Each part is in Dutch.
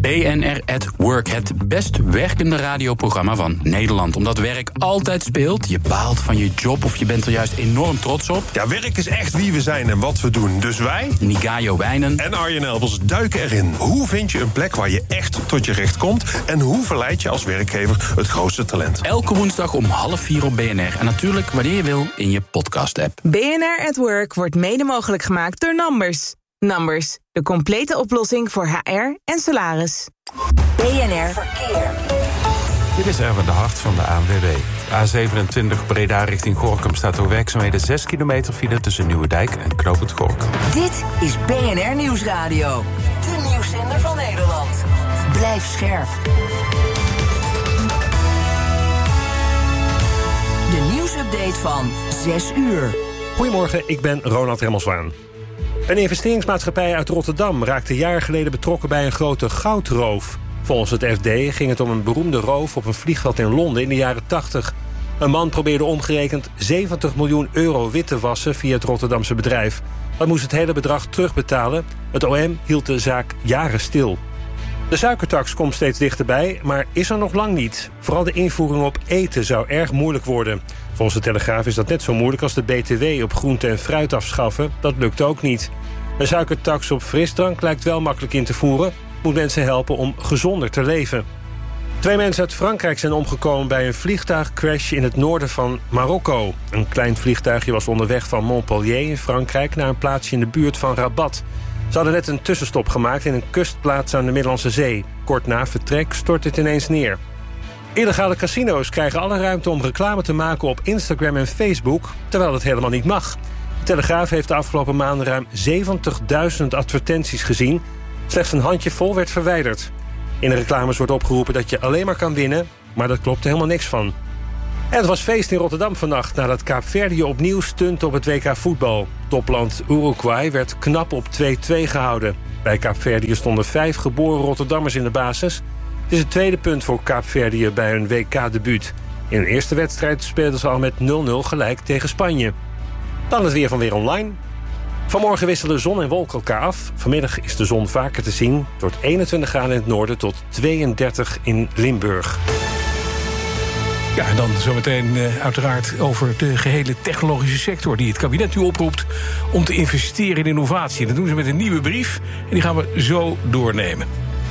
BNR at Work, het best werkende radioprogramma van Nederland. Omdat werk altijd speelt, je baalt van je job of je bent er juist enorm trots op. Ja, werk is echt wie we zijn en wat we doen. Dus wij, Nigayo Wijnen en Arjen Elbers, duiken erin. Hoe vind je een plek waar je echt tot je recht komt? En hoe verleid je als werkgever het grootste talent? Elke woensdag om 3:30 op BNR. En natuurlijk wanneer je wil in je podcast-app. BNR at Work wordt mede mogelijk gemaakt door Numbers. Numbers, de complete oplossing voor HR en salaris. BNR Verkeer. Dit is Erwin de Hart van de ANWB. A27 Breda richting Gorinchem staat door werkzaamheden 6 kilometer file tussen Nieuwedijk en Knoopend Gorinchem. Dit is BNR Nieuwsradio. De nieuwszender van Nederland. Blijf scherp. De nieuwsupdate van 6 uur. Goedemorgen, ik ben Ronald Remmelswaan. Een investeringsmaatschappij uit Rotterdam raakte jaren geleden betrokken bij een grote goudroof. Volgens het FD ging het om een beroemde roof op een vliegveld in Londen in de jaren 80. Een man probeerde omgerekend 70 miljoen euro wit te wassen via het Rotterdamse bedrijf. Hij moest het hele bedrag terugbetalen. Het OM hield de zaak jaren stil. De suikertax komt steeds dichterbij, maar is er nog lang niet. Vooral de invoering op eten zou erg moeilijk worden. Volgens de Telegraaf is dat net zo moeilijk als de BTW op groente en fruit afschaffen. Dat lukt ook niet. Een suikertax op frisdrank lijkt wel makkelijk in te voeren. Moet mensen helpen om gezonder te leven. 2 mensen uit Frankrijk zijn omgekomen bij een vliegtuigcrash in het noorden van Marokko. Een klein vliegtuigje was onderweg van Montpellier in Frankrijk naar een plaatsje in de buurt van Rabat. Ze hadden net een tussenstop gemaakt in een kustplaats aan de Middellandse Zee. Kort na vertrek stort het ineens neer. Illegale casino's krijgen alle ruimte om reclame te maken op Instagram en Facebook, terwijl dat helemaal niet mag. De Telegraaf heeft de afgelopen maanden ruim 70.000 advertenties gezien. Slechts een handjevol werd verwijderd. In de reclames wordt opgeroepen dat je alleen maar kan winnen, maar dat klopt er helemaal niks van. En het was feest in Rotterdam vannacht nadat Kaapverdië opnieuw stunte op het WK voetbal. Topland Uruguay werd knap op 2-2 gehouden. Bij Kaapverdië stonden 5 geboren Rotterdammers in de basis. Het is het tweede punt voor Kaapverdië bij hun WK-debuut. In de eerste wedstrijd speelden ze al met 0-0 gelijk tegen Spanje. Dan het weer van Weer Online. Vanmorgen wisselen zon en wolken elkaar af. Vanmiddag is de zon vaker te zien. Het wordt 21 graden in het noorden tot 32 in Limburg. Ja, en dan zometeen uiteraard over de gehele technologische sector die het kabinet nu oproept om te investeren in innovatie. En dat doen ze met een nieuwe brief en die gaan we zo doornemen.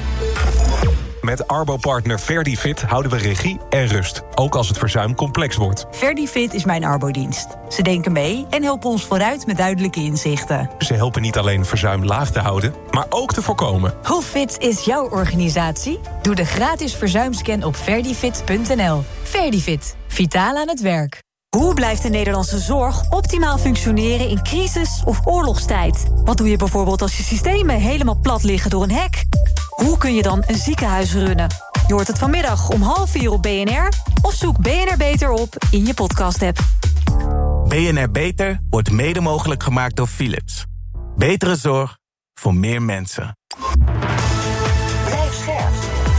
Met Arbo-partner Verdifit houden we regie en rust, ook als het verzuim complex wordt. Verdifit is mijn Arbo-dienst. Ze denken mee en helpen ons vooruit met duidelijke inzichten. Ze helpen niet alleen verzuim laag te houden, maar ook te voorkomen. Hoe fit is jouw organisatie? Doe de gratis verzuimscan op verdifit.nl. Verdifit, vitaal aan het werk. Hoe blijft de Nederlandse zorg optimaal functioneren in crisis- of oorlogstijd? Wat doe je bijvoorbeeld als je systemen helemaal plat liggen door een hek? Hoe kun je dan een ziekenhuis runnen? Je hoort het vanmiddag om 3:30 op BNR... of zoek BNR Beter op in je podcast-app. BNR Beter wordt mede mogelijk gemaakt door Philips. Betere zorg voor meer mensen. Blijf scherp.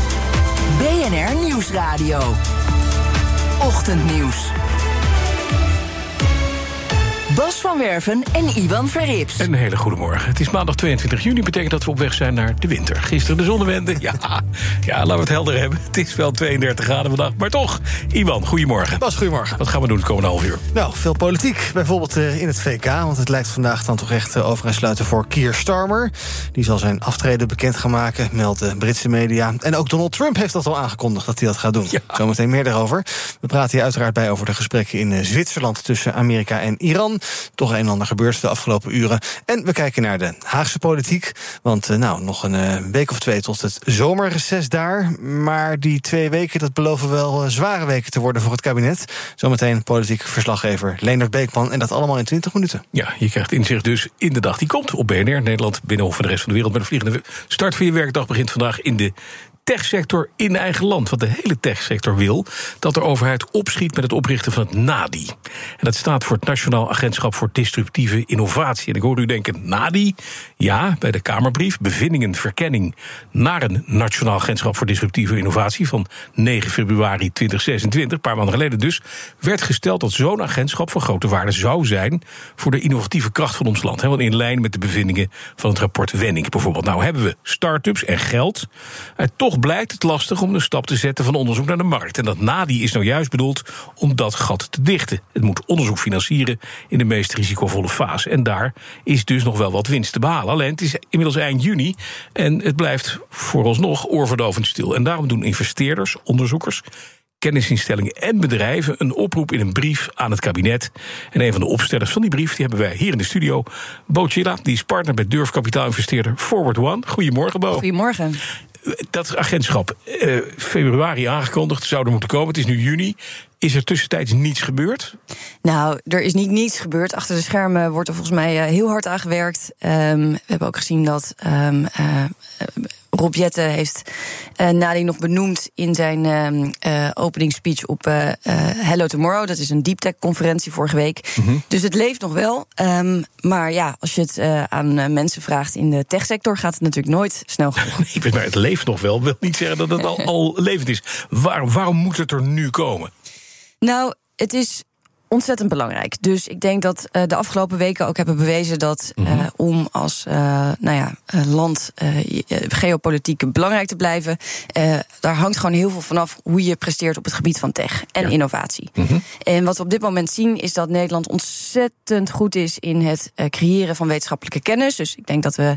BNR Nieuwsradio. Ochtendnieuws. Bas van Werven en Iwan Verrips. Een hele goede morgen. Het is maandag 22 juni, betekent dat we op weg zijn naar de winter. Gisteren de zonnewende. Ja, laten we het helder hebben. Het is wel 32 graden vandaag, maar toch. Iwan, goedemorgen. Bas, goedemorgen. Wat gaan we doen het komende half uur? Nou, veel politiek. Bijvoorbeeld in het VK, want het lijkt vandaag dan toch echt over en sluiten voor Keir Starmer. Die zal zijn aftreden bekend gaan maken, meldt de Britse media. En ook Donald Trump heeft dat al aangekondigd dat hij dat gaat doen. Ja. Zometeen meer daarover. We praten hier uiteraard bij over de gesprekken in Zwitserland tussen Amerika en Iran. Toch een en ander gebeurt de afgelopen uren. En we kijken naar de Haagse politiek. Want nog een week of 2 tot het zomerreces daar. Maar die 2 weken, dat beloven wel zware weken te worden voor het kabinet. Zometeen politiek verslaggever Leendert Beekman. En dat allemaal in 20 minuten. Ja, je krijgt inzicht dus in de dag die komt op BNR. Nederland, Binnenhof en de rest van de wereld met een vliegende start van je werkdag begint vandaag in de techsector in eigen land. Want de hele techsector wil dat de overheid opschiet met het oprichten van het NADI. En dat staat voor het Nationaal Agentschap voor Disruptieve Innovatie. En ik hoor u denken, NADI? Ja, bij de Kamerbrief, bevindingen, verkenning naar een Nationaal Agentschap voor Disruptieve Innovatie van 9 februari 2026, een paar maanden geleden dus, werd gesteld dat zo'n agentschap van grote waarde zou zijn voor de innovatieve kracht van ons land. Want in lijn met de bevindingen van het rapport Wenning bijvoorbeeld. Nou hebben we start-ups en geld. Toch blijkt het lastig om een stap te zetten van onderzoek naar de markt. En dat NADI is nou juist bedoeld om dat gat te dichten. Het moet onderzoek financieren in de meest risicovolle fase. En daar is dus nog wel wat winst te behalen. Alleen het is inmiddels eind juni en het blijft vooralsnog oorverdovend stil. En daarom doen investeerders, onderzoekers, kennisinstellingen en bedrijven een oproep in een brief aan het kabinet. En een van de opstellers van die brief die hebben wij hier in de studio. Bo Chilla, die is partner bij durfkapitaalinvesteerder Forward One. Goedemorgen, Bo. Goedemorgen. Dat agentschap, februari aangekondigd, zou er moeten komen. Het is nu juni. Is er tussentijds niets gebeurd? Nou, er is niet niets gebeurd. Achter de schermen wordt er volgens mij heel hard aan gewerkt. We hebben ook gezien dat Rob Jetten heeft NADI nog benoemd in zijn opening speech op Hello Tomorrow. Dat is een deep tech conferentie vorige week. Mm-hmm. Dus het leeft nog wel. Maar ja, als je het aan mensen vraagt in de techsector, gaat het natuurlijk nooit snel genoeg. Nee, maar het leeft nog wel. Wil niet zeggen dat het al levend is. Waarom moet het er nu komen? Nou, het is ontzettend belangrijk. Dus ik denk dat de afgelopen weken ook hebben bewezen dat om als land geopolitiek belangrijk te blijven, daar hangt gewoon heel veel vanaf hoe je presteert op het gebied van tech en innovatie. Mm-hmm. En wat we op dit moment zien is dat Nederland ontzettend goed is in het creëren van wetenschappelijke kennis. Dus ik denk dat we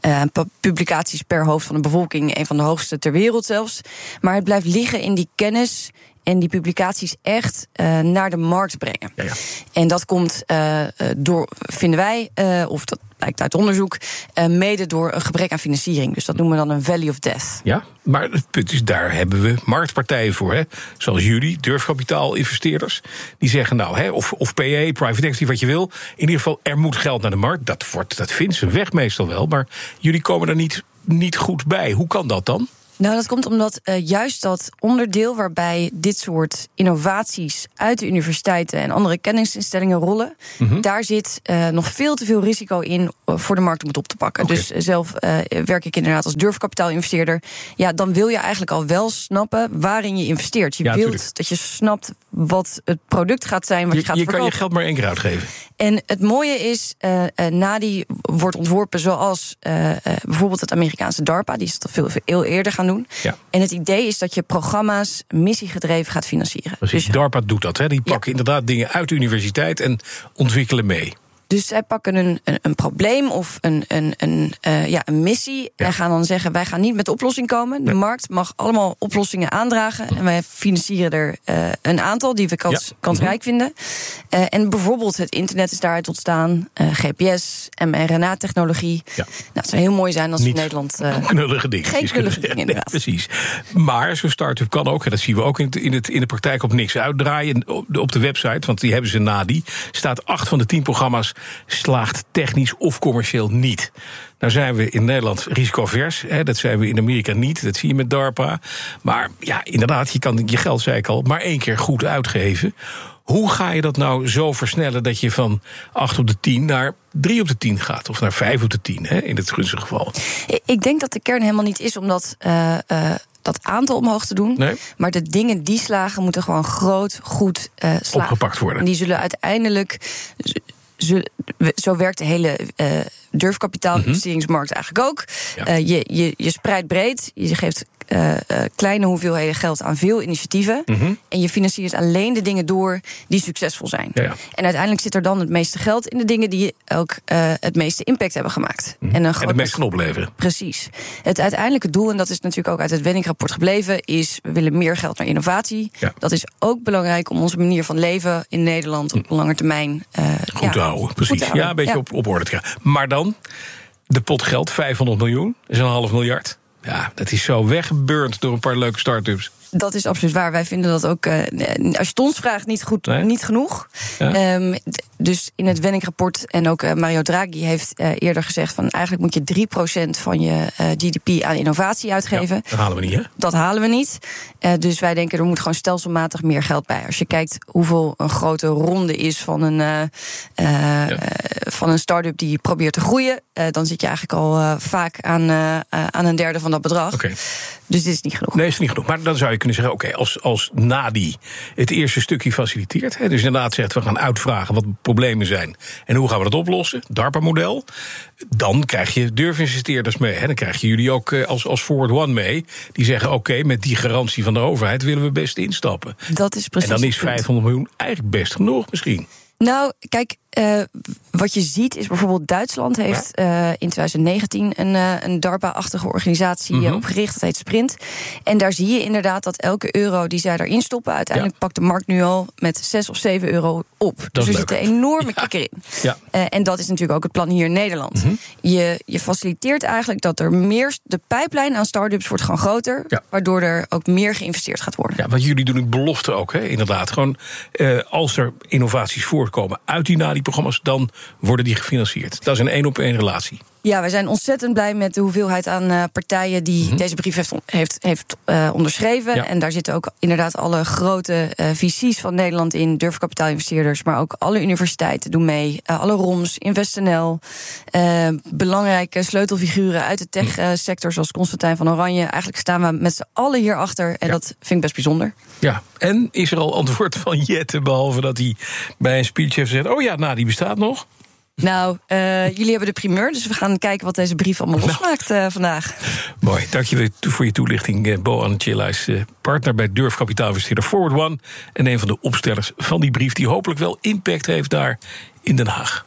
publicaties per hoofd van de bevolking een van de hoogste ter wereld zelfs. Maar het blijft liggen in die kennis en die publicaties echt naar de markt brengen. Ja. En dat komt door, vinden wij, of dat blijkt uit onderzoek, mede door een gebrek aan financiering. Dus dat noemen we dan een valley of death. Ja, maar het punt is, daar hebben we marktpartijen voor. Hè? Zoals jullie, durfkapitaalinvesteerders. Die zeggen nou, of PE, private equity, wat je wil. In ieder geval, er moet geld naar de markt. Dat vindt ze weg meestal wel. Maar jullie komen er niet goed bij. Hoe kan dat dan? Nou, dat komt omdat juist dat onderdeel waarbij dit soort innovaties uit de universiteiten en andere kennisinstellingen rollen, daar zit nog veel te veel risico in voor de markt om het op te pakken. Okay. Dus zelf werk ik inderdaad als durfkapitaalinvesteerder. Ja, dan wil je eigenlijk al wel snappen waarin je investeert. Je wilt dat je snapt wat het product gaat zijn, wat je gaat verkopen. Je kan je geld maar 1 keer uitgeven. En het mooie is, NADI wordt ontworpen zoals bijvoorbeeld het Amerikaanse DARPA. Die is het veel eerder gaan doen. Ja. En het idee is dat je programma's missiegedreven gaat financieren. Precies, dus DARPA doet dat. Hè? Die pakken inderdaad dingen uit de universiteit en ontwikkelen mee. Dus zij pakken een probleem of een missie en gaan dan zeggen, wij gaan niet met de oplossing komen. De markt mag allemaal oplossingen aandragen en wij financieren er een aantal die we kansrijk vinden. En bijvoorbeeld het internet is daaruit ontstaan, GPS, mRNA-technologie. Ja. Nou, het zou heel mooi zijn als we in Nederland knullige dingen. Geen knullige dingen, inderdaad. Nee, precies. Maar zo'n start-up kan ook, en dat zien we ook in de praktijk, op niks uitdraaien. Op de website, want die hebben ze NADI, staat 8 van de 10 programma's slaagt technisch of commercieel niet. Nou zijn we in Nederland risicovers. Dat zijn we in Amerika niet. Dat zie je met DARPA. Maar ja, inderdaad, je kan je geld, zei ik al, maar 1 keer goed uitgeven. Hoe ga je dat nou zo versnellen dat je van 8 op de 10 naar 3 op de 10 gaat? Of naar 5 op de 10, in het gunstige geval? Ik denk dat de kern helemaal niet is omdat dat aantal omhoog te doen. Nee. Maar de dingen die slagen moeten gewoon goed slagen. Opgepakt worden. En die zullen uiteindelijk, zo werkt de hele durfkapitaalinvesteringsmarkt eigenlijk ook. Ja. Je spreidt breed, je geeft kleine hoeveelheden geld aan veel initiatieven. En je financiert alleen de dingen door die succesvol zijn. Ja. En uiteindelijk zit er dan het meeste geld in de dingen die ook het meeste impact hebben gemaakt. En het meest kan opleveren. Precies. Het uiteindelijke doel, en dat is natuurlijk ook uit het Wenning-rapport gebleven, is we willen meer geld naar innovatie. Ja. Dat is ook belangrijk om onze manier van leven in Nederland op lange termijn goed te houden. Precies. Ja, een beetje op orde te krijgen. Maar dan, de pot geld, 500 miljoen, is $500 miljoen. Ja, dat is zo weggeburnd door een paar leuke start-ups. Dat is absoluut waar. Wij vinden dat ook, als je het ons vraagt, niet genoeg. Ja. Dus in het Wenning-rapport en ook Mario Draghi heeft eerder gezegd van eigenlijk moet je 3% van je GDP aan innovatie uitgeven. Ja, dat halen we niet, hè? Dat halen we niet. Dus wij denken er moet gewoon stelselmatig meer geld bij. Als je kijkt hoeveel een grote ronde is van een start-up die probeert te groeien, dan zit je eigenlijk al vaak aan een derde van dat bedrag. Okay. Dus dit is niet genoeg. Nee, is niet genoeg. Maar dan zou je kunnen zeggen, oké, als NADI het eerste stukje faciliteert, dus inderdaad zegt, we gaan uitvragen wat de problemen zijn en hoe gaan we dat oplossen, DARPA-model, dan krijg je durfinvesteerders mee. Hè? Dan krijg je jullie ook als Forward One mee, die zeggen, oké, met die garantie van de overheid willen we best instappen. Dat is precies. En dan is 500 miljoen eigenlijk best genoeg misschien. Nou, kijk, wat je ziet is bijvoorbeeld Duitsland heeft in 2019 een DARPA-achtige organisatie opgericht. Dat heet Sprint. En daar zie je inderdaad dat elke euro die zij erin stoppen, uiteindelijk pakt de markt nu al met 6 of 7 euro op. Dus er zit een enorme kikker in. Ja. En dat is natuurlijk ook het plan hier in Nederland. Je faciliteert eigenlijk dat er meer, de pijplijn aan start-ups wordt gewoon groter, waardoor er ook meer geïnvesteerd gaat worden. Ja, want jullie doen een belofte ook, hè? Inderdaad. Gewoon als er innovaties voortkomen uit die NADI-programma's, dan worden die gefinancierd. Dat is een 1-op-1 relatie. Ja, wij zijn ontzettend blij met de hoeveelheid aan partijen die deze brief heeft onderschreven. Ja. En daar zitten ook inderdaad alle grote VC's van Nederland in, durfkapitaalinvesteerders, maar ook alle universiteiten doen mee, alle ROMs, InvestNL, belangrijke sleutelfiguren uit de tech-sector zoals Constantijn van Oranje. Eigenlijk staan we met z'n allen hierachter en dat vind ik best bijzonder. Ja, en is er al antwoord van Jette, behalve dat hij bij een speech heeft gezegd, oh ja, NADI bestaat nog? Nou, jullie hebben de primeur, dus we gaan kijken wat deze brief allemaal losmaakt vandaag. Mooi, dank je voor je toelichting. Bo Annetjela, partner bij durfkapitaalinvesteerder Forward One en een van de opstellers van die brief die hopelijk wel impact heeft daar in Den Haag.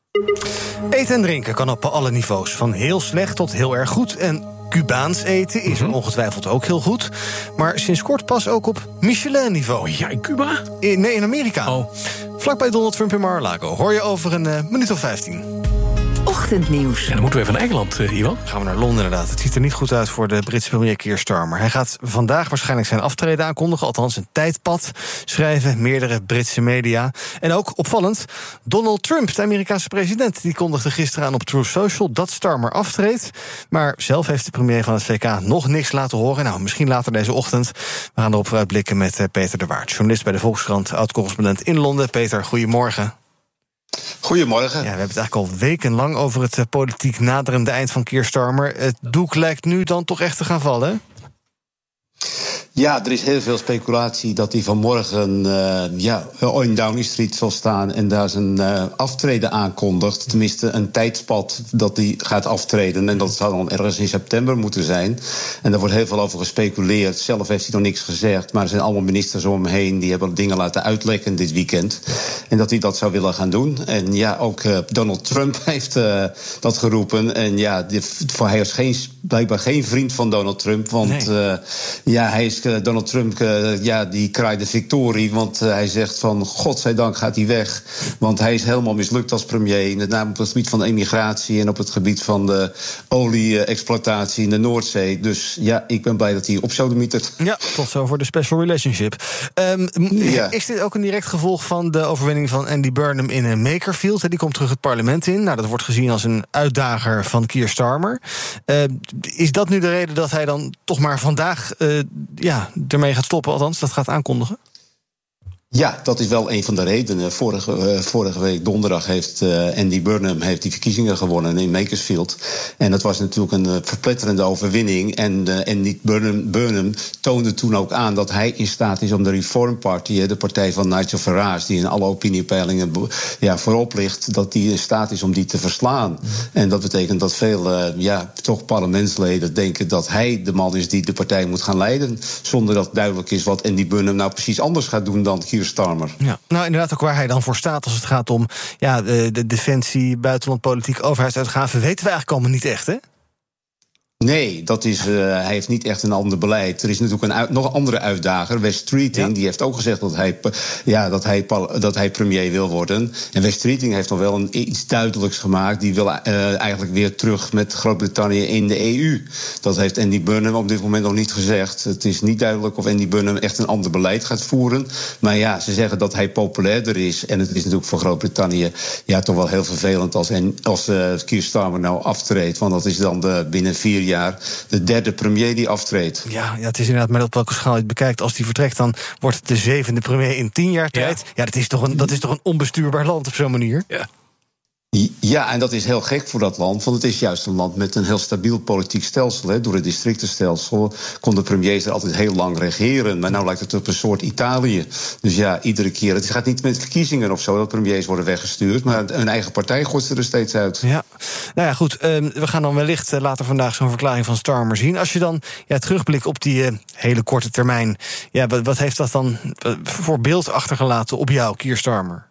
Eten en drinken kan op alle niveaus, van heel slecht tot heel erg goed. En Cubaans eten is er ongetwijfeld ook heel goed. Maar sinds kort pas ook op Michelin-niveau. Oh ja, in Cuba? Nee, in Amerika. Oh. Vlakbij Donald Trump in Mar-a-Lago. Hoor je over een minuut of 15. Ochtendnieuws. Ja, dan moeten we even naar Engeland, Iwan. Gaan we naar Londen inderdaad. Het ziet er niet goed uit voor de Britse premier Keir Starmer. Hij gaat vandaag waarschijnlijk zijn aftreden aankondigen. Althans een tijdpad, schrijven meerdere Britse media. En ook opvallend, Donald Trump, de Amerikaanse president, die kondigde gisteren aan op Truth Social dat Starmer aftreedt. Maar zelf heeft de premier van het VK nog niks laten horen. Nou, misschien later deze ochtend. We gaan erop vooruitblikken met Peter de Waard, journalist bij de Volkskrant, oud-correspondent in Londen. Peter, goedemorgen. Goedemorgen. Ja, we hebben het eigenlijk al wekenlang over het politiek naderende eind van Keir Starmer. Het doek lijkt nu dan toch echt te gaan vallen? Ja, er is heel veel speculatie dat hij vanmorgen in Downing Street zal staan en daar zijn aftreden aankondigt. Tenminste, een tijdspad dat hij gaat aftreden. En dat zou dan ergens in september moeten zijn. En daar wordt heel veel over gespeculeerd. Zelf heeft hij nog niks gezegd, maar er zijn allemaal ministers om hem heen die hebben dingen laten uitlekken dit weekend. En dat hij dat zou willen gaan doen. En ja, ook Donald Trump heeft dat geroepen. En ja, hij is blijkbaar geen vriend van Donald Trump, want hij is Donald Trump die kraaide victorie, want hij zegt van godzijdank gaat hij weg, want hij is helemaal mislukt als premier, met name op het gebied van de immigratie en op het gebied van de olie-exploitatie in de Noordzee. Dus ja, ik ben blij dat hij op sodemietert. Ja, tot zo voor de special relationship. Is dit ook een direct gevolg van de overwinning van Andy Burnham in Makerfield? Die komt terug het parlement in. Nou, dat wordt gezien als een uitdager van Keir Starmer. Is dat nu de reden dat hij dan toch maar vandaag ermee gaat stoppen, althans, dat gaat aankondigen? Ja, dat is wel een van de redenen. Vorige week donderdag heeft Andy Burnham die verkiezingen gewonnen in Makersfield. En dat was natuurlijk een verpletterende overwinning. En Andy Burnham toonde toen ook aan dat hij in staat is om de Reform Party, de partij van Nigel Farage, die in alle opiniepeilingen voorop ligt, dat die in staat is om die te verslaan. En dat betekent dat veel toch parlementsleden denken dat hij de man is die de partij moet gaan leiden, zonder dat duidelijk is wat Andy Burnham nou precies anders gaat doen dan Keir Starmer. Ja, nou inderdaad ook waar hij dan voor staat als het gaat om de defensie, buitenlandpolitiek, overheidsuitgaven, weten we eigenlijk allemaal niet echt, hè? Nee, hij heeft niet echt een ander beleid. Er is natuurlijk nog een andere uitdager, Wes Streeting. Ja. Die heeft ook gezegd dat hij premier wil worden. En Wes Streeting heeft nog wel iets duidelijks gemaakt. Die wil eigenlijk weer terug met Groot-Brittannië in de EU. Dat heeft Andy Burnham op dit moment nog niet gezegd. Het is niet duidelijk of Andy Burnham echt een ander beleid gaat voeren. Maar ja, ze zeggen dat hij populairder is. En het is natuurlijk voor Groot-Brittannië toch wel heel vervelend als Keir Starmer nou aftreedt. Want dat is dan binnen 4 jaar de derde premier die aftreedt. Ja, het is inderdaad, maar op welke schaal je het bekijkt. Als die vertrekt, dan wordt het de 7e premier in 10 jaar tijd. Ja, dat is toch een onbestuurbaar land op zo'n manier? Ja. Ja, en dat is heel gek voor dat land. Want het is juist een land met een heel stabiel politiek stelsel. Hè. Door het districtenstelsel konden premiers er altijd heel lang regeren. Maar nu lijkt het op een soort Italië. Dus ja, iedere keer. Het gaat niet met verkiezingen of zo dat premiers worden weggestuurd. Maar hun eigen partij gooit ze er steeds uit. Ja, nou ja, goed. We gaan dan wellicht later vandaag zo'n verklaring van Starmer zien. Als je dan terugblikt op die hele korte termijn. Ja, wat heeft dat dan voor beeld achtergelaten op jou, Keir Starmer?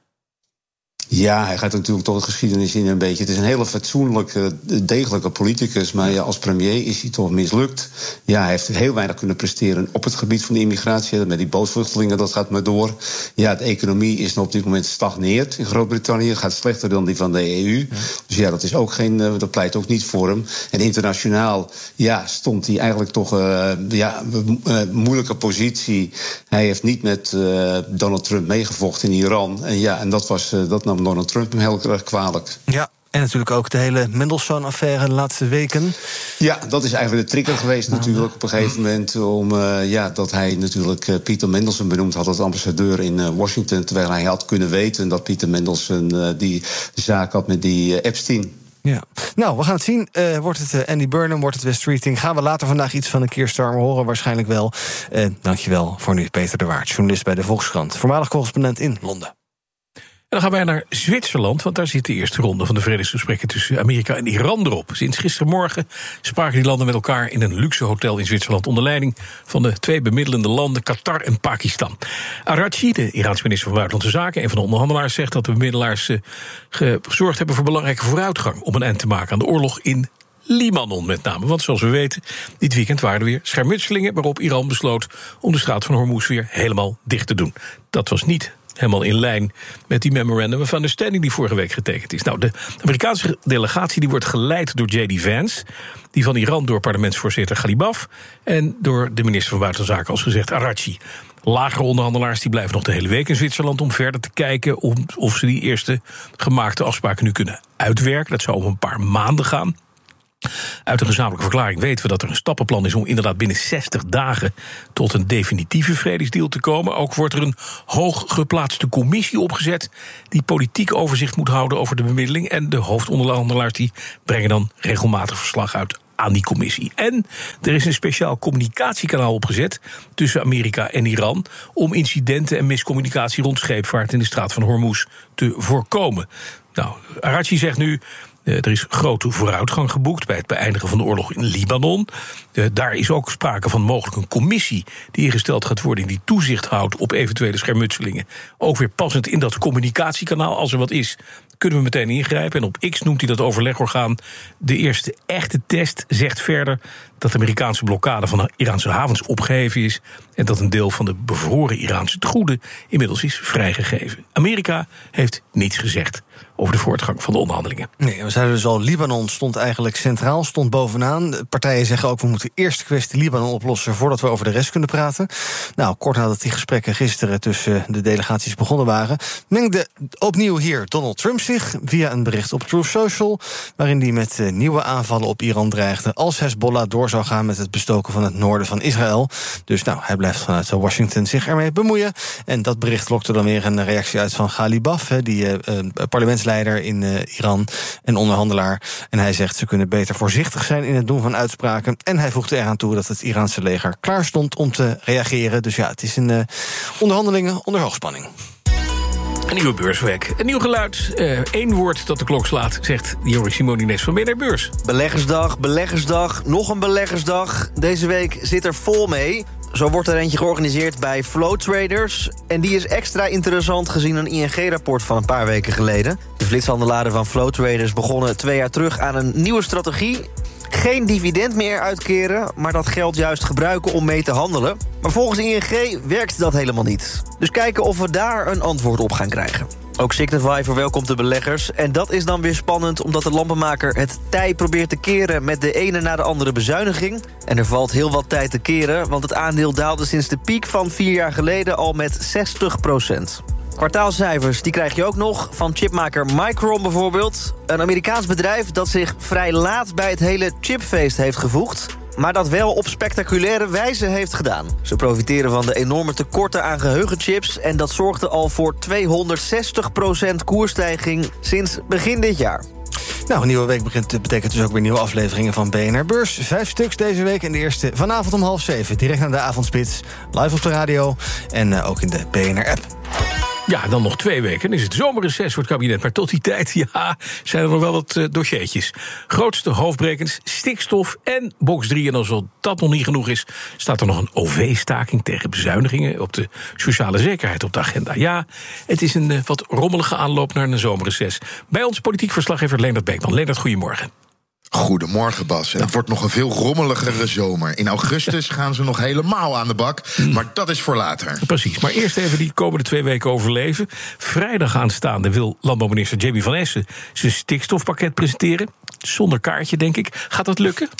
Ja, hij gaat natuurlijk toch de geschiedenis in een beetje. Het is een hele fatsoenlijke, degelijke politicus. Maar ja, als premier is hij toch mislukt. Ja, hij heeft heel weinig kunnen presteren op het gebied van de immigratie. Met die bootvluchtelingen, dat gaat maar door. Ja, de economie is op dit moment stagneert in Groot-Brittannië. Het gaat slechter dan die van de EU. Ja. Dus ja, dat is ook dat pleit ook niet voor hem. En internationaal, stond hij eigenlijk toch moeilijke positie. Hij heeft niet met Donald Trump meegevochten in Iran. En dat nam Donald Trump hem heel erg kwalijk. Ja, en natuurlijk ook de hele Mendelssohn-affaire de laatste weken. Ja, dat is eigenlijk de trigger geweest natuurlijk op een gegeven moment. Dat hij natuurlijk Pieter Mendelssohn benoemd had als ambassadeur in Washington. Terwijl hij had kunnen weten dat Pieter Mendelssohn die zaak had met die Epstein. Ja, nou, we gaan het zien. Wordt het Andy Burnham, wordt het Wes Streeting? Gaan we later vandaag iets van de Keir Starmer horen? Waarschijnlijk wel. Dankjewel voor nu, Peter de Waard, journalist bij de Volkskrant. Voormalig correspondent in Londen. En dan gaan wij naar Zwitserland, want daar zit de eerste ronde van de vredesgesprekken tussen Amerika en Iran erop. Sinds gistermorgen spraken die landen met elkaar in een luxe hotel in Zwitserland onder leiding van de 2 bemiddelende landen Qatar en Pakistan. Araghchi, de Iraanse minister van Buitenlandse Zaken, een van de onderhandelaars, zegt dat de bemiddelaars gezorgd hebben voor belangrijke vooruitgang om een eind te maken aan de oorlog in Libanon met name. Want zoals we weten, dit weekend waren er weer schermutselingen waarop Iran besloot om de straat van Hormuz weer helemaal dicht te doen. Dat was niet helemaal in lijn met die Memorandum of Understanding die vorige week getekend is. Nou, de Amerikaanse delegatie die wordt geleid door J.D. Vance, die van Iran door parlementsvoorzitter Ghalibaf en door de minister van Buitenlandse Zaken, als gezegd, Araghchi. Lagere onderhandelaars die blijven nog de hele week in Zwitserland om verder te kijken of ze die eerste gemaakte afspraken nu kunnen uitwerken. Dat zou om een paar maanden gaan. Uit een gezamenlijke verklaring weten we dat er een stappenplan is om inderdaad binnen 60 dagen tot een definitieve vredesdeal te komen. Ook wordt er een hooggeplaatste commissie opgezet die politiek overzicht moet houden over de bemiddeling. En de hoofdonderhandelaars die brengen dan regelmatig verslag uit aan die commissie. En er is een speciaal communicatiekanaal opgezet tussen Amerika en Iran om incidenten en miscommunicatie rond scheepvaart in de straat van Hormuz te voorkomen. Nou, Araghchi zegt nu, er is grote vooruitgang geboekt bij het beëindigen van de oorlog in Libanon. Daar is ook sprake van mogelijk een commissie die ingesteld gaat worden die toezicht houdt op eventuele schermutselingen. Ook weer passend in dat communicatiekanaal. Als er wat is, kunnen we meteen ingrijpen. En op X noemt hij dat overlegorgaan de eerste echte test. Zegt verder dat de Amerikaanse blokkade van Iraanse havens opgeheven is en dat een deel van de bevroren Iraanse tegoeden inmiddels is vrijgegeven. Amerika heeft niets gezegd over de voortgang van de onderhandelingen. Nee, we zeiden dus al, Libanon stond eigenlijk centraal, stond bovenaan. De partijen zeggen ook, we moeten eerst de kwestie Libanon oplossen voordat we over de rest kunnen praten. Nou, kort nadat die gesprekken gisteren tussen de delegaties begonnen waren, mengde opnieuw hier Donald Trump zich via een bericht op Truth Social, waarin hij met nieuwe aanvallen op Iran dreigde als Hezbollah door zou gaan met het bestoken van het noorden van Israël. Dus nou, hij blijft vanuit Washington zich ermee bemoeien. En dat bericht lokte dan weer een reactie uit van Ghalibaf, die parlementsleider in Iran en onderhandelaar. En hij zegt, ze kunnen beter voorzichtig zijn in het doen van uitspraken. En hij voegde eraan toe dat het Iraanse leger klaar stond om te reageren. Dus ja, het is een onderhandelingen onder hoogspanning. Een nieuwe beursweek. Een nieuw geluid. 1 woord dat de klok slaat, zegt Joris Simonines van BNR Beurs. Beleggersdag, beleggersdag, nog een beleggersdag. Deze week zit er vol mee. Zo wordt er eentje georganiseerd bij Flow Traders. En die is extra interessant gezien een ING-rapport van een paar weken geleden. De flitshandelaren van Flow Traders begonnen 2 jaar terug aan een nieuwe strategie. Geen dividend meer uitkeren, maar dat geld juist gebruiken om mee te handelen. Maar volgens ING werkt dat helemaal niet. Dus kijken of we daar een antwoord op gaan krijgen. Ook Signify verwelkomt de beleggers. En dat is dan weer spannend omdat de lampenmaker het tij probeert te keren met de ene na de andere bezuiniging. En er valt heel wat tijd te keren, want het aandeel daalde sinds de piek van 4 jaar geleden al met 60%. Kwartaalcijfers, die krijg je ook nog. Van chipmaker Micron bijvoorbeeld. Een Amerikaans bedrijf dat zich vrij laat bij het hele chipfeest heeft gevoegd, maar dat wel op spectaculaire wijze heeft gedaan. Ze profiteren van de enorme tekorten aan geheugenchips en dat zorgde al voor 260% koersstijging sinds begin dit jaar. Nou, een nieuwe week betekent dus ook weer nieuwe afleveringen van BNR Beurs. 5 stuks deze week en de eerste vanavond om 6:30. Direct naar de avondspits, live op de radio en ook in de BNR-app. Ja, dan nog 2 weken. Dan is het zomerreces voor het kabinet. Maar tot die tijd, zijn er nog wel wat dossiertjes. Grootste hoofdbrekens, stikstof en box 3. En als dat nog niet genoeg is, staat er nog een OV-staking tegen bezuinigingen op de sociale zekerheid op de agenda. Ja, het is een wat rommelige aanloop naar een zomerreces. Bij ons politiek verslaggever Leendert Beekman. Leendert, goedemorgen. Goedemorgen, Bas. Het wordt nog een veel rommeligere zomer. In augustus gaan ze nog helemaal aan de bak, maar dat is voor later. Precies, maar eerst even die komende 2 weken overleven. Vrijdag aanstaande wil landbouwminister Jamie van Essen zijn stikstofpakket presenteren. Zonder kaartje, denk ik. Gaat dat lukken?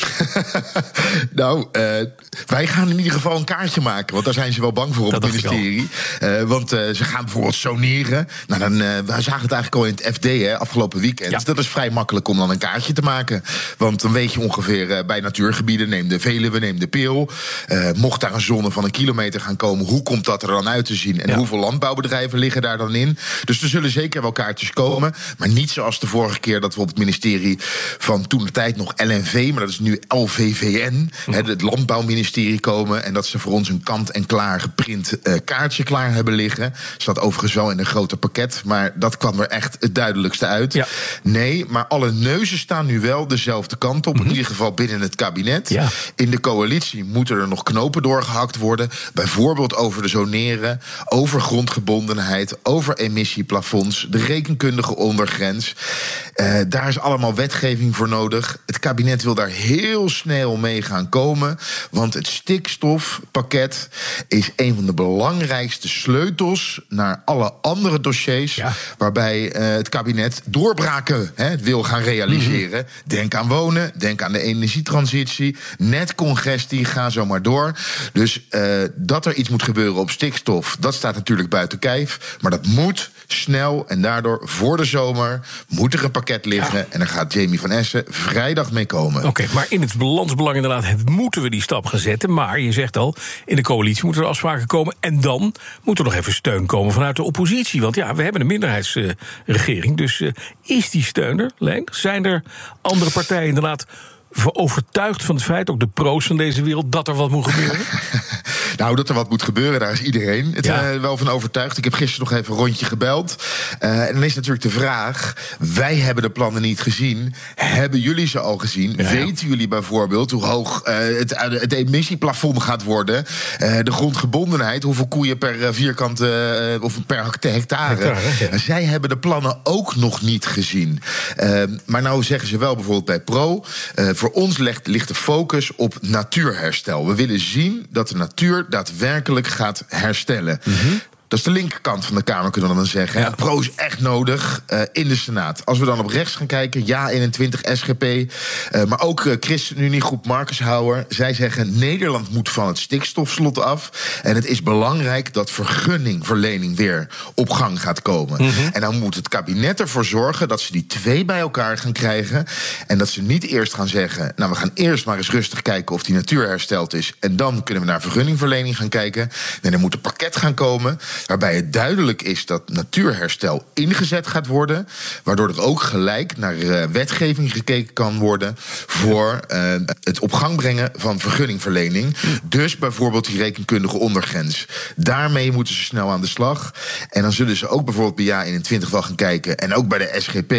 Nou, wij gaan in ieder geval een kaartje maken, want daar zijn ze wel bang voor op het ministerie. Want ze gaan bijvoorbeeld soneren. Nou, we zagen het eigenlijk al in het FD afgelopen weekend. Ja. Dat is vrij makkelijk om dan een kaartje te maken. Want dan weet je ongeveer bij natuurgebieden, neem de Veluwe, neem de Peel. Mocht daar een zone van 1 kilometer gaan komen, hoe komt dat er dan uit te zien? En hoeveel landbouwbedrijven liggen daar dan in? Dus er zullen zeker wel kaartjes komen. Maar niet zoals de vorige keer dat we op het ministerie van toen de tijd nog LNV, maar dat is nu LVVN, het landbouwministerie komen. En dat ze voor ons een kant-en-klaar geprint kaartje klaar hebben liggen. Staat overigens wel in een groter pakket, maar dat kwam er echt het duidelijkste uit. Ja. Nee, maar alle neuzen staan nu wel dezelfde kant op, in ieder geval binnen het kabinet. Ja. In de coalitie moeten er nog knopen doorgehakt worden. Bijvoorbeeld over de zoneren, over grondgebondenheid, over emissieplafonds, de rekenkundige ondergrens. Daar is allemaal wetgeving voor nodig. Het kabinet wil daar heel snel mee gaan komen, want het stikstofpakket is een van de belangrijkste sleutels naar alle andere dossiers waarbij het kabinet doorbraken wil gaan realiseren. Denk aan wonen, denk aan de energietransitie, netcongestie, ga zo maar door. Dus dat er iets moet gebeuren op stikstof, dat staat natuurlijk buiten kijf. Maar dat moet snel en daardoor voor de zomer moet er een pakket liggen. En daar gaat Jamie van Essen vrijdag mee komen. Oké, maar in het balansbelang inderdaad moeten we die stap gaan zetten. Maar je zegt al, in de coalitie moeten er afspraken komen. En dan moet er nog even steun komen vanuit de oppositie. Want ja, we hebben een minderheidsregering. Dus is die steun er, Leen? Zijn er andere partijen inderdaad overtuigd van het feit, ook de pro's van deze wereld, dat er wat moet gebeuren? Nou, dat er wat moet gebeuren, daar is iedereen wel van overtuigd. Ik heb gisteren nog even een rondje gebeld. En dan is natuurlijk de vraag, wij hebben de plannen niet gezien. Hebben jullie ze al gezien? Ja. Weten jullie bijvoorbeeld hoe hoog het emissieplafond gaat worden? De grondgebondenheid, hoeveel koeien per vierkante of per hectare? Zij hebben de plannen ook nog niet gezien. Maar nou zeggen ze wel bijvoorbeeld bij Pro, voor ons ligt de focus op natuurherstel. We willen zien dat de natuur daadwerkelijk gaat herstellen. Dat is de linkerkant van de Kamer, kunnen we dan zeggen. Ja. Pro is echt nodig in de Senaat. Als we dan op rechts gaan kijken, Ja21, SGP... maar ook ChristenUnie, groep Marcus-Houwer. Zij zeggen, Nederland moet van het stikstofslot af. En het is belangrijk dat vergunningverlening weer op gang gaat komen. En dan moet het kabinet ervoor zorgen dat ze die 2 bij elkaar gaan krijgen. En dat ze niet eerst gaan zeggen, nou, we gaan eerst maar eens rustig kijken of die natuur hersteld is. En dan kunnen we naar vergunningverlening gaan kijken. En er moet een pakket gaan komen waarbij het duidelijk is dat natuurherstel ingezet gaat worden, waardoor er ook gelijk naar wetgeving gekeken kan worden voor het op gang brengen van vergunningverlening. Dus bijvoorbeeld die rekenkundige ondergrens. Daarmee moeten ze snel aan de slag. En dan zullen ze ook bijvoorbeeld bij Ja21 wel gaan kijken, en ook bij de SGP,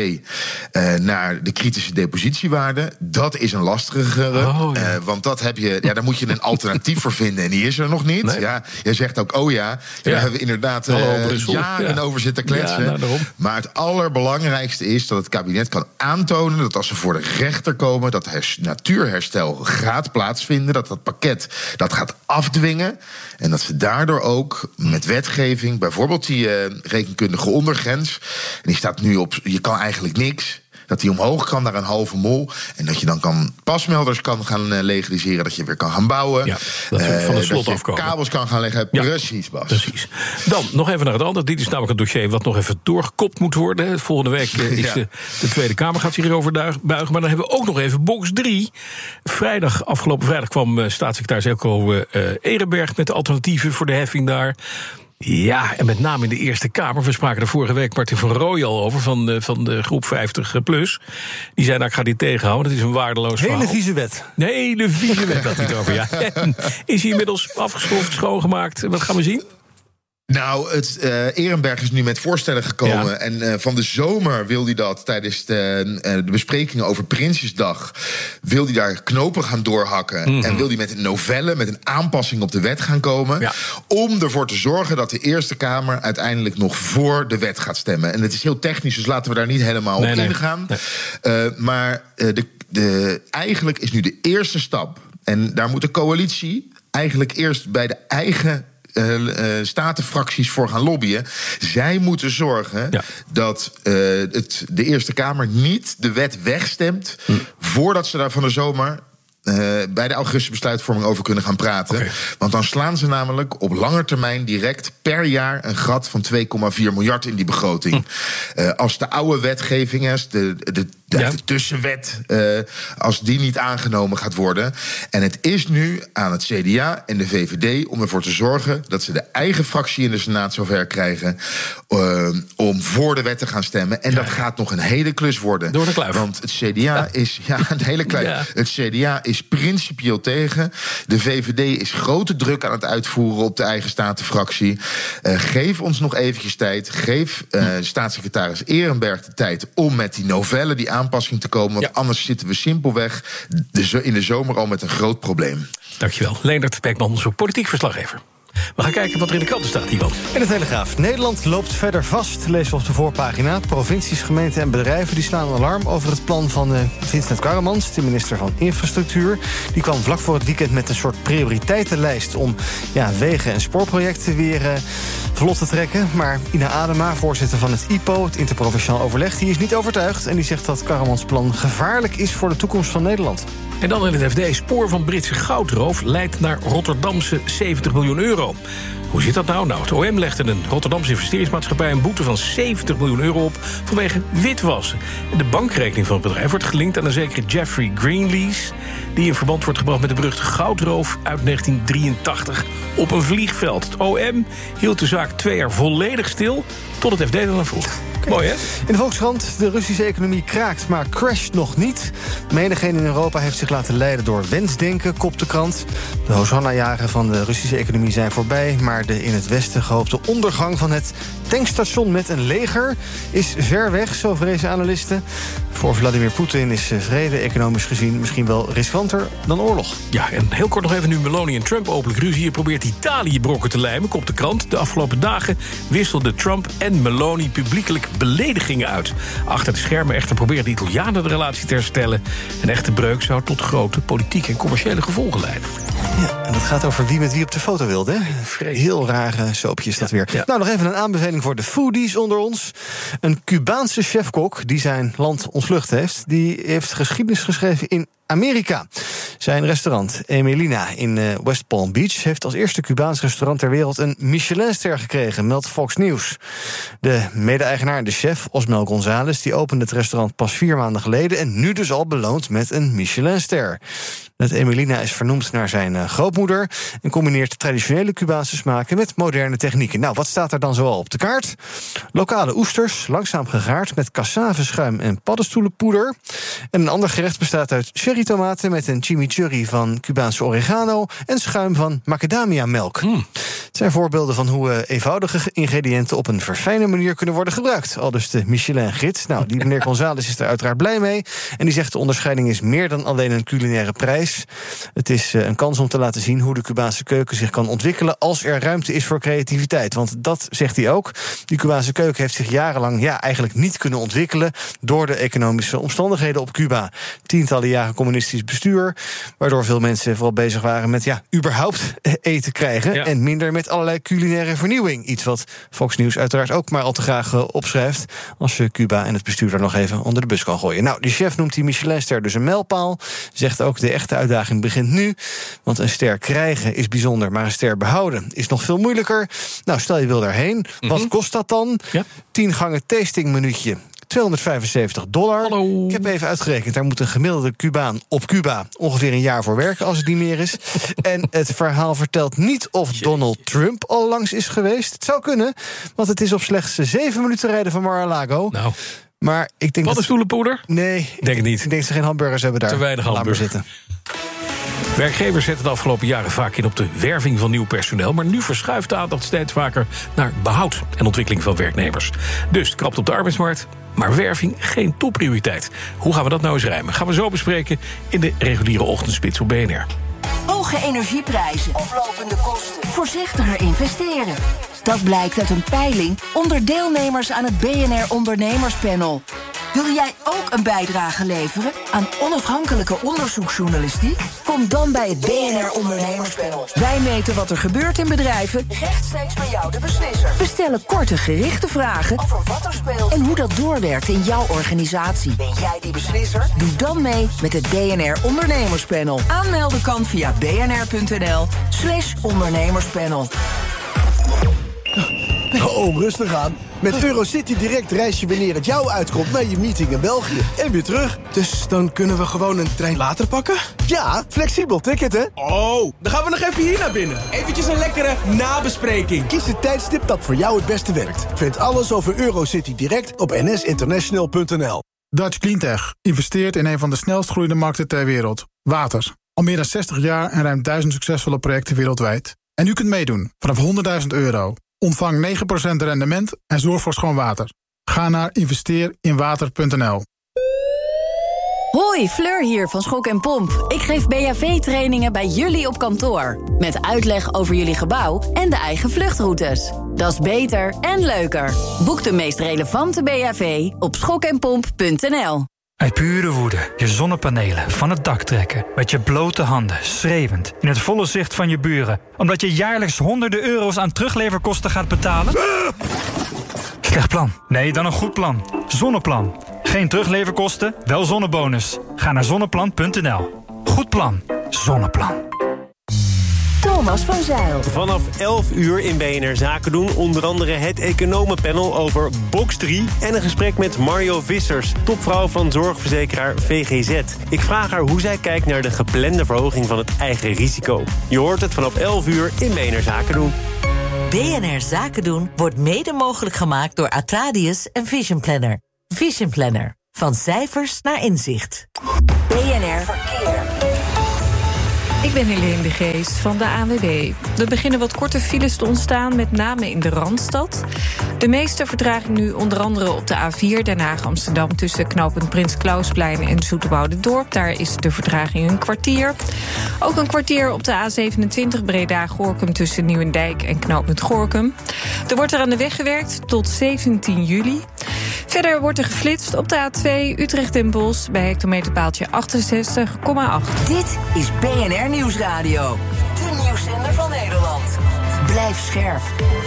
naar de kritische depositiewaarde. Dat is een lastigere, want dat heb je, daar moet je een alternatief voor vinden. En die is er nog niet. Nee. Ja, jij zegt ook, we hebben in inderdaad Brussel. jaren over zitten kletsen. Ja, maar het allerbelangrijkste is dat het kabinet kan aantonen dat als ze voor de rechter komen, dat natuurherstel gaat plaatsvinden, dat pakket dat gaat afdwingen. En dat ze daardoor ook met wetgeving, bijvoorbeeld die rekenkundige ondergrens, en die staat nu op, je kan eigenlijk niks, dat die omhoog kan naar een halve mol. En dat je dan pasmelders kan gaan legaliseren. Dat je weer kan gaan bouwen. Ja, dat we van het slot dat je afkomen. kabels kan gaan leggen. Ja, precies, Bas. Precies. Dan nog even naar het andere. Dit is namelijk een dossier wat nog even doorgekopt moet worden. Volgende week is de Tweede Kamer gaat zich hierover buigen. Maar dan hebben we ook nog even box 3. Afgelopen vrijdag kwam staatssecretaris Eelco Ehrenberg met de alternatieven voor de heffing daar. Ja, en met name in de Eerste Kamer. We spraken er vorige week Martin van Rooij al over, van de groep 50+. Die zei, ik ga dit tegenhouden. Het is een waardeloos verhaal. Hele vieze wet. Een hele vieze wet had hij het over, ja. En is hij inmiddels afgestoft, schoongemaakt? Wat gaan we zien? Nou, Ehrenberg is nu met voorstellen gekomen. Ja. En van de zomer wil hij dat tijdens de besprekingen over Prinsjesdag, wil hij daar knopen gaan doorhakken. Mm-hmm. En wil hij met een novelle, met een aanpassing op de wet gaan komen. Ja. Om ervoor te zorgen dat de Eerste Kamer uiteindelijk nog voor de wet gaat stemmen. En het is heel technisch, dus laten we daar niet helemaal op ingaan. Nee. Maar eigenlijk is nu de eerste stap. En daar moet de coalitie eigenlijk eerst bij de eigen statenfracties voor gaan lobbyen. Zij moeten zorgen dat de Eerste Kamer niet de wet wegstemt voordat ze daar van de zomer bij de augustusbesluitvorming over kunnen gaan praten. Okay. Want dan slaan ze namelijk op lange termijn direct per jaar een gat van 2,4 miljard in die begroting. Als de oude wetgeving, de tussenwet, als die niet aangenomen gaat worden. En het is nu aan het CDA en de VVD om ervoor te zorgen dat ze de eigen fractie in de Senaat zover krijgen om voor de wet te gaan stemmen. En dat gaat nog een hele klus worden. Door de kluif. Want het CDA is een hele kluif. Ja. Het CDA is principieel tegen. De VVD is grote druk aan het uitvoeren op de eigen statenfractie. Geef ons nog eventjes tijd. Geef staatssecretaris Ehrenberg de tijd om met die novelle, die aanpassing te komen. Want anders zitten we simpelweg in de zomer al met een groot probleem. Dankjewel. Leendert Beckman, onze politiek verslaggever. We gaan kijken wat er in de kranten staat, Ivan. In de Telegraaf. Nederland loopt verder vast, lezen we op de voorpagina. Provincies, gemeenten en bedrijven die slaan alarm over het plan van Vincent Karremans, de minister van Infrastructuur. Die kwam vlak voor het weekend met een soort prioriteitenlijst om wegen- en spoorprojecten weer vlot te trekken. Maar Ina Adema, voorzitter van het IPO, het Interprovinciaal Overleg, die is niet overtuigd. En die zegt dat Karremans' plan gevaarlijk is voor de toekomst van Nederland. En dan in het FD. Spoor van Britse goudroof leidt naar Rotterdamse 70 miljoen euro. Hoe zit dat nou? Nou, het OM legde een Rotterdamse investeringsmaatschappij een boete van 70 miljoen euro op vanwege witwassen. De bankrekening van het bedrijf wordt gelinkt aan een zekere Jeffrey Greenlease, die in verband wordt gebracht met de beruchte goudroof uit 1983 op een vliegveld. Het OM hield de zaak 2 jaar volledig stil, tot het FD dan vroeg. Okay. Mooi, hè? In de Volkskrant, de Russische economie kraakt, maar crasht nog niet. Menigeen in Europa heeft zich laten leiden door wensdenken, kopt de krant. De Hosanna-jaren van de Russische economie zijn voorbij, maar de in het westen gehoopte ondergang van het tankstation met een leger is ver weg, zo vrezen analisten. Voor Vladimir Poetin is vrede economisch gezien misschien wel riskanter dan oorlog. Ja, en heel kort nog even, nu Meloni en Trump openlijk ruzie. Hier probeert Italië brokken te lijmen, kopt de krant. De afgelopen dagen wisselden Trump en Meloni publiekelijk beledigingen uit. Achter de schermen echter proberen de Italianen de relatie te herstellen. Een echte breuk zou tot grote politieke en commerciële gevolgen leiden. Ja, en dat gaat over wie met wie op de foto wilde. Heel rare soapje is dat weer. Ja. Nou, nog even een aanbeveling voor de foodies onder ons. Een Cubaanse chefkok die zijn land ontvlucht heeft, die heeft geschiedenis geschreven in Amerika. Zijn restaurant Emelina in West Palm Beach heeft als eerste Cubaans restaurant ter wereld een Michelinster gekregen, meldt Fox News. De mede-eigenaar, de chef, Osmel González, die opende het restaurant pas 4 maanden geleden en nu dus al beloond met een Michelinster. Het Emelina is vernoemd naar zijn grootmoeder en combineert traditionele Cubaanse smaken met moderne technieken. Nou, wat staat er dan zoal op de kaart? Lokale oesters, langzaam gegaard met cassaveschuim en paddenstoelenpoeder. En een ander gerecht bestaat uit cherrytomaten met een chimichurri van Cubaanse oregano en schuim van macadamiamelk. Het zijn voorbeelden van hoe eenvoudige ingrediënten op een verfijnde manier kunnen worden gebruikt. Al dus de Michelin-gids. Nou, die meneer González is er uiteraard blij mee. En die zegt de onderscheiding is meer dan alleen een culinaire prijs. Het is een kans om te laten zien hoe de Cubaanse keuken zich kan ontwikkelen als er ruimte is voor creativiteit. Want dat zegt hij ook. Die Cubaanse keuken heeft zich jarenlang eigenlijk niet kunnen ontwikkelen door de economische omstandigheden op Cuba. Tientallen jaren communistisch bestuur, waardoor veel mensen vooral bezig waren met überhaupt eten krijgen en minder met allerlei culinaire vernieuwing. Iets wat Fox News uiteraard ook maar al te graag opschrijft als je Cuba en het bestuur daar nog even onder de bus kan gooien. Nou, die chef noemt die Michelinster dus een mijlpaal. Zegt ook de echte uitdaging begint nu, want een ster krijgen is bijzonder, maar een ster behouden is nog veel moeilijker. Nou, stel je wil daarheen. Wat kost dat dan? 10 gangen tastingminuutje. $275. Hallo. Ik heb even uitgerekend, daar moet een gemiddelde Cubaan op Cuba ongeveer een jaar voor werken als het niet meer is. En het verhaal vertelt niet of Donald Trump al langs is geweest. Het zou kunnen, want het is op slechts 7 minuten rijden van Mar-a-Lago. Nou. Maar ik denk paddenstoelenpoeder? Nee, denk het niet. Ik denk dat ze geen hamburgers hebben daar. Te weinig hamburgers zitten. Werkgevers zetten de afgelopen jaren vaak in op de werving van nieuw personeel, maar nu verschuift de aandacht steeds vaker naar behoud en ontwikkeling van werknemers. Dus het krapt op de arbeidsmarkt, maar werving geen topprioriteit. Hoe gaan we dat nou eens rijmen? Gaan we zo bespreken in de reguliere ochtendspits op BNR. Hoge energieprijzen, oplopende kosten, voorzichtiger investeren. Dat blijkt uit een peiling onder deelnemers aan het BNR Ondernemerspanel. Wil jij ook een bijdrage leveren aan onafhankelijke onderzoeksjournalistiek? Kom dan bij het BNR Ondernemerspanel. Wij meten wat er gebeurt in bedrijven, rechtstreeks bij jou de beslisser. We stellen korte, gerichte vragen over wat er speelt en hoe dat doorwerkt in jouw organisatie. Ben jij die beslisser? Doe dan mee met het BNR Ondernemerspanel. Aanmelden kan via bnr.nl/ondernemerspanel. Oh, rustig aan. Met Eurocity Direct reis je wanneer het jou uitkomt naar je meeting in België. En weer terug. Dus dan kunnen we gewoon een trein later pakken? Ja, flexibel ticket, hè? Oh, dan gaan we nog even hier naar binnen. Eventjes een lekkere nabespreking. Kies het tijdstip dat voor jou het beste werkt. Vind alles over Eurocity Direct op nsinternational.nl. Dutch Cleantech investeert in een van de snelst groeiende markten ter wereld. Water. Al meer dan 60 jaar en ruim 1000 succesvolle projecten wereldwijd. En u kunt meedoen vanaf €100.000. Ontvang 9% rendement en zorg voor schoon water. Ga naar investeerinwater.nl. Hoi, Fleur hier van Schok en Pomp. Ik geef BHV-trainingen bij jullie op kantoor. Met uitleg over jullie gebouw en de eigen vluchtroutes. Dat is beter en leuker. Boek de meest relevante BHV op schokenpomp.nl. Uit pure woede je zonnepanelen van het dak trekken. Met je blote handen, schreeuwend, in het volle zicht van je buren. Omdat je jaarlijks honderden euro's aan terugleverkosten gaat betalen? Slecht plan. Nee, dan een goed plan. Zonneplan. Geen terugleverkosten, wel zonnebonus. Ga naar zonneplan.nl. Goed plan. Zonneplan. Thomas van Zijl. Vanaf 11 uur in BNR Zaken doen. Onder andere het economenpanel over Box 3... en een gesprek met Mario Vissers, topvrouw van zorgverzekeraar VGZ. Ik vraag haar hoe zij kijkt naar de geplande verhoging van het eigen risico. Je hoort het vanaf 11 uur in BNR Zaken doen. BNR Zaken doen wordt mede mogelijk gemaakt door Atradius en Vision Planner. Vision Planner. Van cijfers naar inzicht. BNR Verkeer. Ik ben Helene de Geest van de ANWB. Er beginnen wat korte files te ontstaan, met name in de Randstad. De meeste vertraging nu onder andere op de A4 Den Haag-Amsterdam... tussen knooppunt Prins Clausplein en Zoeterwoude-Dorp. Daar is de vertraging een kwartier. Ook een kwartier op de A27 Breda-Gorinchem tussen Nieuwendijk en knooppunt Gorinchem. Er wordt er aan de weg gewerkt tot 17 juli. Verder wordt er geflitst op de A2 Utrecht en Bosch... bij hectometerpaaltje 68,8. Dit is BNR Nieuwsradio. De nieuwszender van Nederland. Blijf scherp.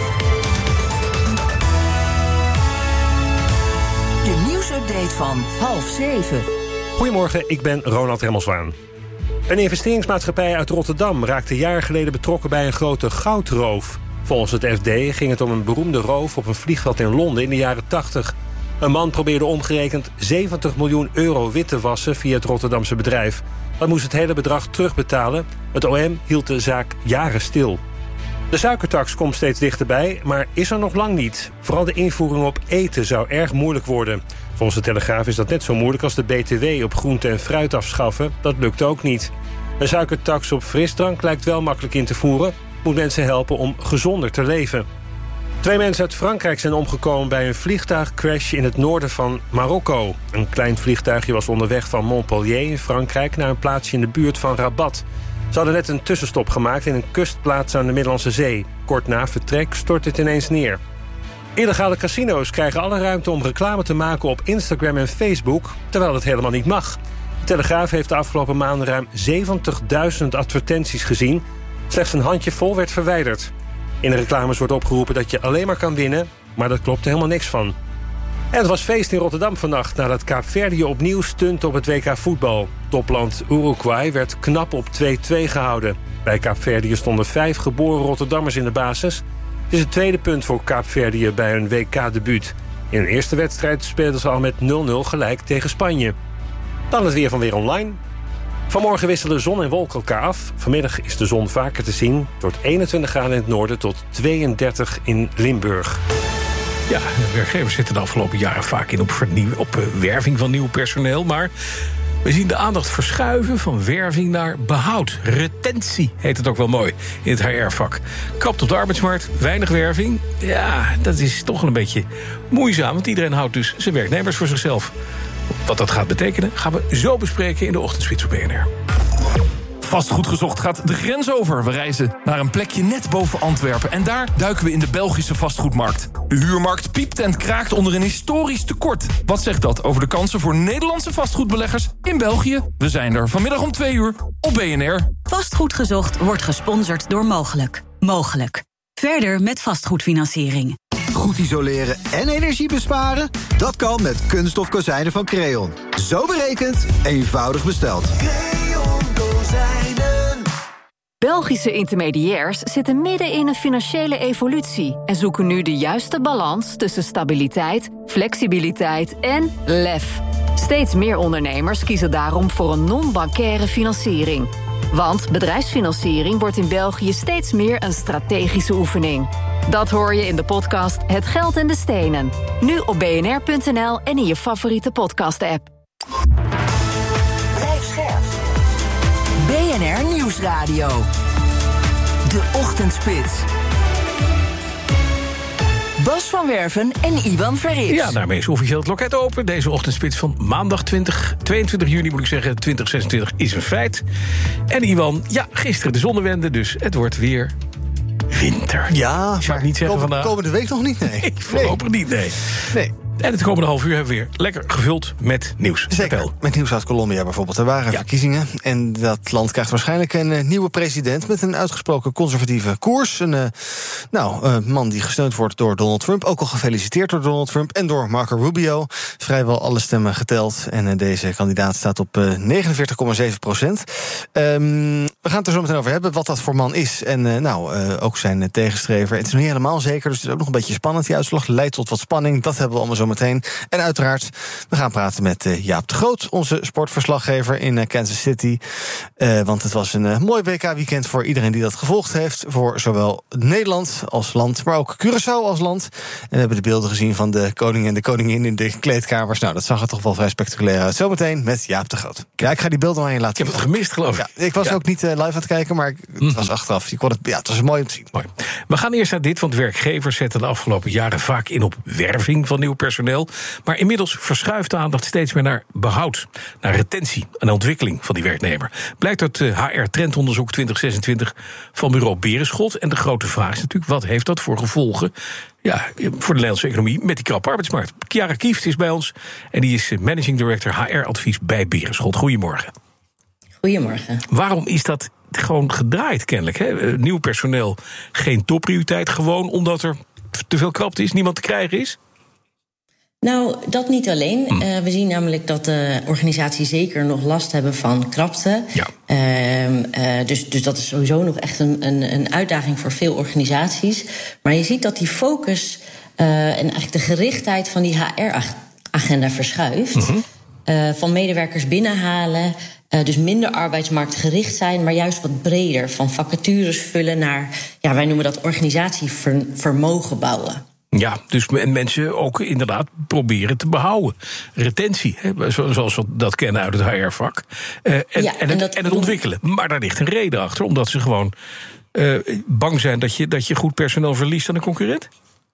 De nieuwsupdate van 6:30. Goedemorgen, ik ben Ronald Remmelswaan. Een investeringsmaatschappij uit Rotterdam raakte jaren geleden betrokken bij een grote goudroof. Volgens het FD ging het om een beroemde roof op een vliegveld in Londen in de jaren 80. Een man probeerde omgerekend 70 miljoen euro wit te wassen via het Rotterdamse bedrijf. Hij moest het hele bedrag terugbetalen. Het OM hield de zaak jaren stil. De suikertax komt steeds dichterbij, maar is er nog lang niet. Vooral de invoering op eten zou erg moeilijk worden. Volgens de Telegraaf is dat net zo moeilijk als de BTW op groente en fruit afschaffen. Dat lukt ook niet. Een suikertax op frisdrank lijkt wel makkelijk in te voeren. moet mensen helpen om gezonder te leven. 2 mensen uit Frankrijk zijn omgekomen bij een vliegtuigcrash in het noorden van Marokko. Een klein vliegtuigje was onderweg van Montpellier in Frankrijk naar een plaatsje in de buurt van Rabat. Ze hadden net een tussenstop gemaakt in een kustplaats aan de Middellandse Zee. Kort na vertrek stort het ineens neer. Illegale casino's krijgen alle ruimte om reclame te maken op Instagram en Facebook, terwijl dat helemaal niet mag. De Telegraaf heeft de afgelopen maanden ruim 70.000 advertenties gezien. Slechts een handjevol werd verwijderd. In de reclames wordt opgeroepen dat je alleen maar kan winnen, maar dat klopt er helemaal niks van. En het was feest in Rotterdam vannacht nadat Kaapverdië opnieuw stunte op het WK voetbal. Topland Uruguay werd knap op 2-2 gehouden. Bij Kaapverdië stonden 5 geboren Rotterdammers in de basis. Het is het tweede punt voor Kaapverdië bij hun WK-debuut. In de eerste wedstrijd speelden ze al met 0-0 gelijk tegen Spanje. Dan het weer van Weer Online. Vanmorgen wisselen zon en wolken elkaar af. Vanmiddag is de zon vaker te zien. Het wordt 21 graden in het noorden tot 32 in Limburg. Ja, de werkgevers zitten de afgelopen jaren vaak in op werving van nieuw personeel. Maar we zien de aandacht verschuiven van werving naar behoud. Retentie heet het ook wel mooi in het HR-vak. Krapte op de arbeidsmarkt, weinig werving. Ja, dat is toch wel een beetje moeizaam, want iedereen houdt dus zijn werknemers voor zichzelf. Wat dat gaat betekenen, gaan we zo bespreken in de Ochtendspits op BNR. Vastgoed Gezocht gaat de grens over. We reizen naar een plekje net boven Antwerpen. En daar duiken we in de Belgische vastgoedmarkt. De huurmarkt piept en kraakt onder een historisch tekort. Wat zegt dat over de kansen voor Nederlandse vastgoedbeleggers in België? We zijn er vanmiddag om 2:00 op BNR. Vastgoed Gezocht wordt gesponsord door Mogelijk. Mogelijk. Verder met vastgoedfinanciering. Goed isoleren en energie besparen? Dat kan met kunststof kozijnen van Creon. Zo berekend, eenvoudig besteld. Creon kozijnen. Belgische intermediairs zitten midden in een financiële evolutie en zoeken nu de juiste balans tussen stabiliteit, flexibiliteit en lef. Steeds meer ondernemers kiezen daarom voor een non-bancaire financiering. Want bedrijfsfinanciering wordt in België steeds meer een strategische oefening. Dat hoor je in de podcast Het Geld en de Stenen. Nu op bnr.nl en in je favoriete podcast-app. Blijf scherp. BNR Nieuwsradio. De Ochtendspits. Bas van Werven en Iwan Verrips. Ja, daarmee is officieel het loket open. Deze Ochtendspits van maandag 22 juni moet ik zeggen. 2026 is een feit. En Iwan, ja, gisteren de zonnewende, dus het wordt weer winter. Ja, zou ik niet zeggen vandaag. Komende week nog niet, nee. Voorlopig niet, nee. En het komende half uur hebben we weer lekker gevuld met nieuws. Zeker, met nieuws uit Colombia bijvoorbeeld. Er waren verkiezingen en dat land krijgt waarschijnlijk een nieuwe president met een uitgesproken conservatieve koers. Een man die gesteund wordt door Donald Trump. Ook al gefeliciteerd door Donald Trump en door Marco Rubio. Vrijwel alle stemmen geteld. En deze kandidaat staat op 49,7%. We gaan het er zo meteen over hebben wat dat voor man is. En ook zijn tegenstrever. Het is nog niet helemaal zeker, dus het is ook nog een beetje spannend. Die uitslag leidt tot wat spanning. Dat hebben we allemaal zo meteen. En uiteraard, we gaan praten met Jaap de Groot, onze sportverslaggever in Kansas City. Want het was een mooi WK-weekend voor iedereen die dat gevolgd heeft. Voor zowel Nederland als land, maar ook Curaçao als land. En we hebben de beelden gezien van de koning en de koningin in de kleedkamers. Nou, dat zag er toch wel vrij spectaculair uit. Zometeen met Jaap de Groot. Ja, ik ga die beelden aan je laten zien. Ik heb het gemist, geloof ik. Ja, ik was ook niet live aan het kijken, maar het was achteraf. Het was mooi om te zien. Mooi. We gaan eerst naar dit, want werkgevers zetten de afgelopen jaren vaak in op werving van nieuw personeel. Maar inmiddels verschuift de aandacht steeds meer naar behoud, naar retentie en ontwikkeling van die werknemer. Blijkt uit HR-trendonderzoek 2026 van bureau Berenschot. En de grote vraag is natuurlijk, wat heeft dat voor gevolgen voor de Nederlandse economie met die krappe arbeidsmarkt? Chiara Kieft is bij ons en die is managing director HR-advies bij Berenschot. Goedemorgen. Goedemorgen. Waarom is dat gewoon gedraaid kennelijk? Hè? Nieuw personeel geen topprioriteit, gewoon omdat er te veel krapte is, niemand te krijgen is? Nou, dat niet alleen. We zien namelijk dat de organisaties zeker nog last hebben van krapte. Ja. Dus dat is sowieso nog echt een uitdaging voor veel organisaties. Maar je ziet dat die focus en eigenlijk de gerichtheid van die HR-agenda verschuift. Mm-hmm. Van medewerkers binnenhalen, dus minder arbeidsmarktgericht zijn, maar juist wat breder. Van vacatures vullen naar, wij noemen dat organisatievermogen bouwen. Ja, dus mensen ook inderdaad proberen te behouden. Retentie, zoals we dat kennen uit het HR-vak. En het ontwikkelen. Maar daar ligt een reden achter, omdat ze gewoon bang zijn dat je goed personeel verliest aan een concurrent.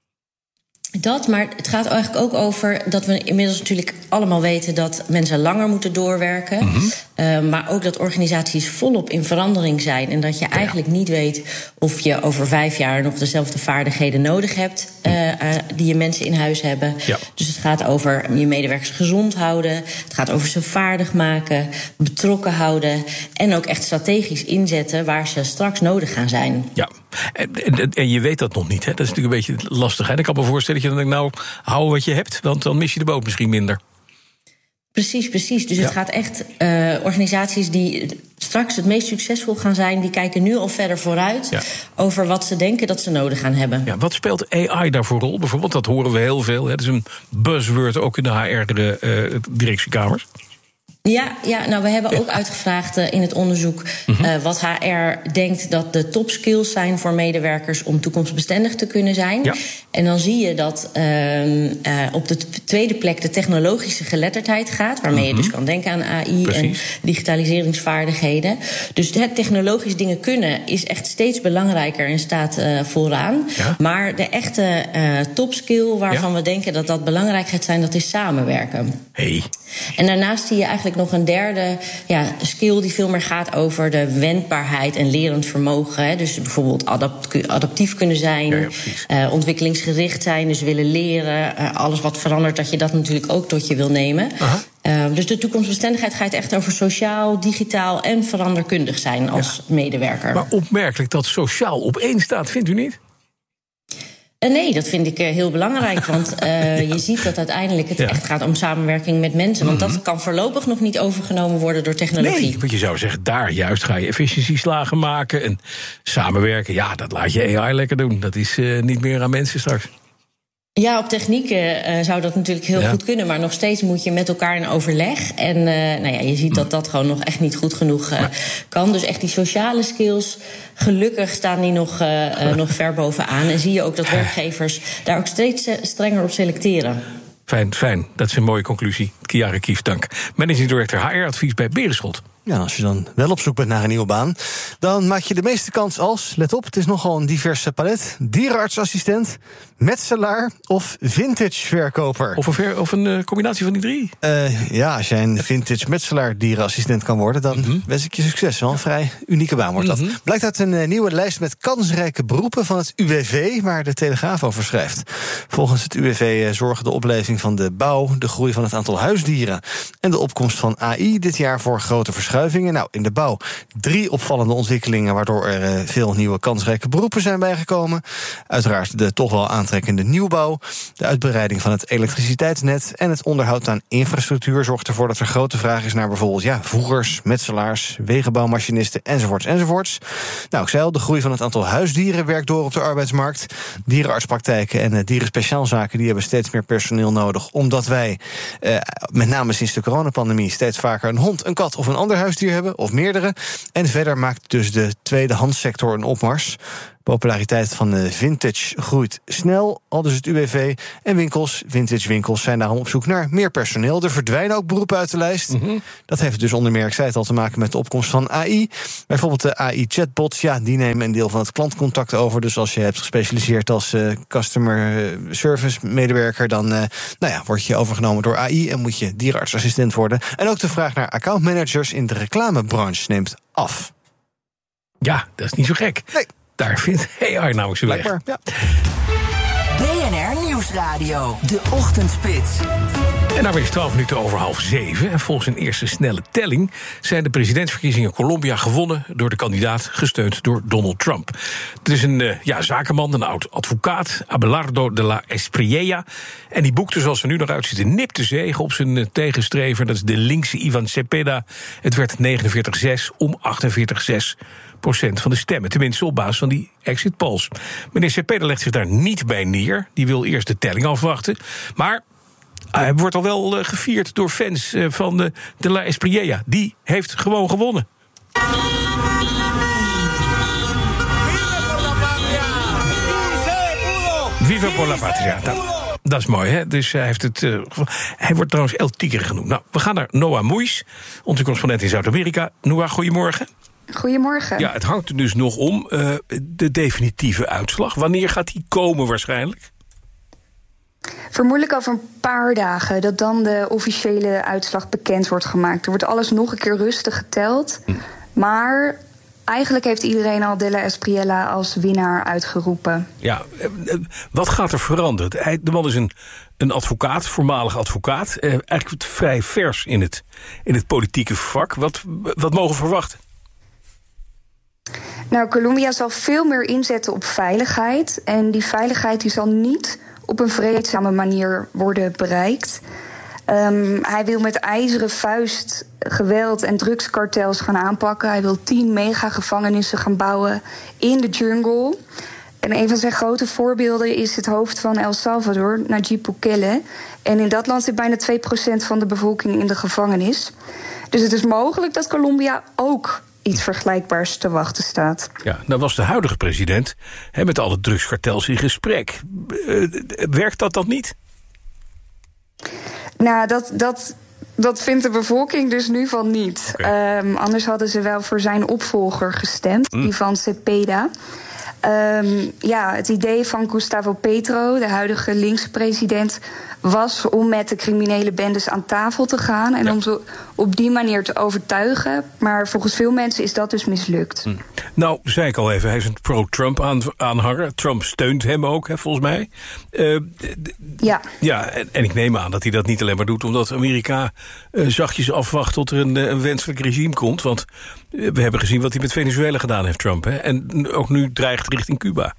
Maar het gaat eigenlijk ook over dat we inmiddels natuurlijk allemaal weten dat mensen langer moeten doorwerken. Mm-hmm. Maar ook dat organisaties volop in verandering zijn. En dat je eigenlijk niet weet of je over 5 jaar nog dezelfde vaardigheden nodig hebt die je mensen in huis hebben. Ja. Dus het gaat over je medewerkers gezond houden. Het gaat over ze vaardig maken, betrokken houden. En ook echt strategisch inzetten waar ze straks nodig gaan zijn. Ja. En je weet dat nog niet, hè? Dat is natuurlijk een beetje lastig. Hè? Ik kan me voorstellen dat je dan denkt, hou wat je hebt, want dan mis je de boot misschien minder. Precies. Dus het gaat echt organisaties die straks het meest succesvol gaan zijn, die kijken nu al verder vooruit over wat ze denken dat ze nodig gaan hebben. Ja, wat speelt AI daar voor rol? Bijvoorbeeld, dat horen we heel veel. Hè? Dat is een buzzword ook in de HR-directiekamers. Ja, nou, we hebben ook uitgevraagd in het onderzoek wat HR denkt dat de topskills zijn voor medewerkers om toekomstbestendig te kunnen zijn. Ja. En dan zie je dat op de tweede plek de technologische geletterdheid gaat, waarmee je dus kan denken aan AI en digitaliseringsvaardigheden. Dus het technologisch dingen kunnen is echt steeds belangrijker en staat vooraan. Ja. Maar de echte topskill waarvan we denken dat dat belangrijk gaat zijn, dat is samenwerken. Hey. En daarnaast zie je eigenlijk nog een derde skill die veel meer gaat over de wendbaarheid en lerend vermogen. Hè. Dus bijvoorbeeld adaptief kunnen zijn, ontwikkelingsgericht zijn, dus willen leren. Alles wat verandert, dat je dat natuurlijk ook tot je wil nemen. Dus de toekomstbestendigheid gaat echt over sociaal, digitaal en veranderkundig zijn als medewerker. Maar opmerkelijk dat sociaal op één staat, vindt u niet? Nee, dat vind ik heel belangrijk, want je ziet dat uiteindelijk het echt gaat om samenwerking met mensen. Want dat kan voorlopig nog niet overgenomen worden door technologie. Nee, want je zou zeggen, daar juist ga je efficiëntieslagen maken en samenwerken. Ja, dat laat je AI lekker doen. Dat is niet meer aan mensen straks. Ja, op techniek zou dat natuurlijk heel goed kunnen, maar nog steeds moet je met elkaar in overleg. En je ziet dat dat gewoon nog echt niet goed genoeg kan. Dus echt die sociale skills, gelukkig staan die nog ver bovenaan. En zie je ook dat werkgevers daar ook steeds strenger op selecteren. Fijn. Dat is een mooie conclusie. Chiara Kief, dank. Managing Director HR-advies bij Berenschot. Ja, als je dan wel op zoek bent naar een nieuwe baan, dan maak je de meeste kans als, let op, het is nogal een diverse palet, dierenartsassistent, metselaar of vintage-verkoper. Of een combinatie van die drie? Als jij een vintage-metselaar dierenassistent kan worden, dan wens ik je succes. Wel een vrij unieke baan wordt dat. Blijkt uit een nieuwe lijst met kansrijke beroepen van het UWV, waar de Telegraaf over schrijft. Volgens het UWV zorgen de opleving van de bouw, de groei van het aantal huisdieren en de opkomst van AI dit jaar voor grote verschuivingen. Nou, in de bouw 3 opvallende ontwikkelingen, waardoor er veel nieuwe kansrijke beroepen zijn bijgekomen. Uiteraard de toch wel aantrekkende nieuwbouw, de uitbreiding van het elektriciteitsnet en het onderhoud aan infrastructuur zorgt ervoor dat er grote vraag is naar bijvoorbeeld voerers, metselaars, wegenbouwmachinisten enzovoorts. Nou, ik zei al, de groei van het aantal huisdieren werkt door op de arbeidsmarkt. Dierenartspraktijken en dierenspeciaalzaken die hebben steeds meer personeel nodig, omdat wij met name sinds de coronapandemie steeds vaker een hond, een kat of een ander huisdier hebben, of meerdere. En verder maakt dus de tweedehandssector een opmars. Populariteit van vintage groeit snel, aldus het UWV. En vintage winkels, zijn daarom op zoek naar meer personeel. Er verdwijnen ook beroepen uit de lijst. Dat heeft dus onder meer, ik zei het al, te maken met de opkomst van AI. Bijvoorbeeld de AI-chatbots, die nemen een deel van het klantcontact over. Dus als je hebt gespecialiseerd als customer service medewerker, dan word je overgenomen door AI en moet je dierenartsassistent worden. En ook de vraag naar accountmanagers in de reclamebranche neemt af. Ja, dat is niet zo gek. Nee. Daar vindt AI namelijk zijn weg. Ja. BNR Nieuwsradio, de ochtendspits. En nou is 12 minuten over 6:30. En volgens een eerste snelle telling zijn de presidentsverkiezingen in Colombia gewonnen door de kandidaat gesteund door Donald Trump. Het is een zakenman, een oud advocaat, Abelardo de la Espriella. En die boekte, zoals er nu nog uitziet, een nipte zege op zijn tegenstrever. Dat is de linkse Ivan Cepeda. Het werd 49-6 om 48,6% van de stemmen. Tenminste op basis van die exit polls. Meneer Cepeda legt zich daar niet bij neer. Die wil eerst de telling afwachten. Maar hij wordt al wel gevierd door fans van de La Espriella. Die heeft gewoon gewonnen. Viva por la patria. Nou, dat is mooi, hè? Dus hij heeft het. Hij wordt trouwens El Tigre genoemd. Nou, we gaan naar Noah Moeis, onze correspondent in Zuid-Amerika. Noah, goedemorgen. Goedemorgen. Ja, het hangt er dus nog om, de definitieve uitslag. Wanneer gaat die komen waarschijnlijk? Vermoedelijk over een paar dagen, dat dan de officiële uitslag bekend wordt gemaakt. Er wordt alles nog een keer rustig geteld. Maar eigenlijk heeft iedereen al De La Espriella als winnaar uitgeroepen. Ja, wat gaat er veranderen? De man is een advocaat, voormalig advocaat. Eigenlijk vrij vers in het politieke vak. Wat mogen we verwachten? Nou, Colombia zal veel meer inzetten op veiligheid. En die veiligheid die zal niet op een vreedzame manier worden bereikt. Hij wil met ijzeren vuist geweld en drugskartels gaan aanpakken. Hij wil 10 megagevangenissen gaan bouwen in de jungle. En een van zijn grote voorbeelden is het hoofd van El Salvador, Nayib Bukele. En in dat land zit bijna 2% van de bevolking in de gevangenis. Dus het is mogelijk dat Colombia ook iets vergelijkbaars te wachten staat. Ja, nou was de huidige president met alle drugskartels in gesprek. Werkt dat niet? Nou, dat vindt de bevolking dus nu van niet. Okay. Anders hadden ze wel voor zijn opvolger gestemd, Ivan Cepeda. Het idee van Gustavo Petro, de huidige linkse president, was om met de criminele bendes aan tafel te gaan en om ze op die manier te overtuigen. Maar volgens veel mensen is dat dus mislukt. Nou, zei ik al even, hij is een pro-Trump-aanhanger. Trump steunt hem ook, volgens mij. Ja, en ik neem aan dat hij dat niet alleen maar doet omdat Amerika zachtjes afwacht tot er een wenselijk regime komt. Want we hebben gezien wat hij met Venezuela gedaan heeft, Trump. En ook nu dreigt richting Cuba.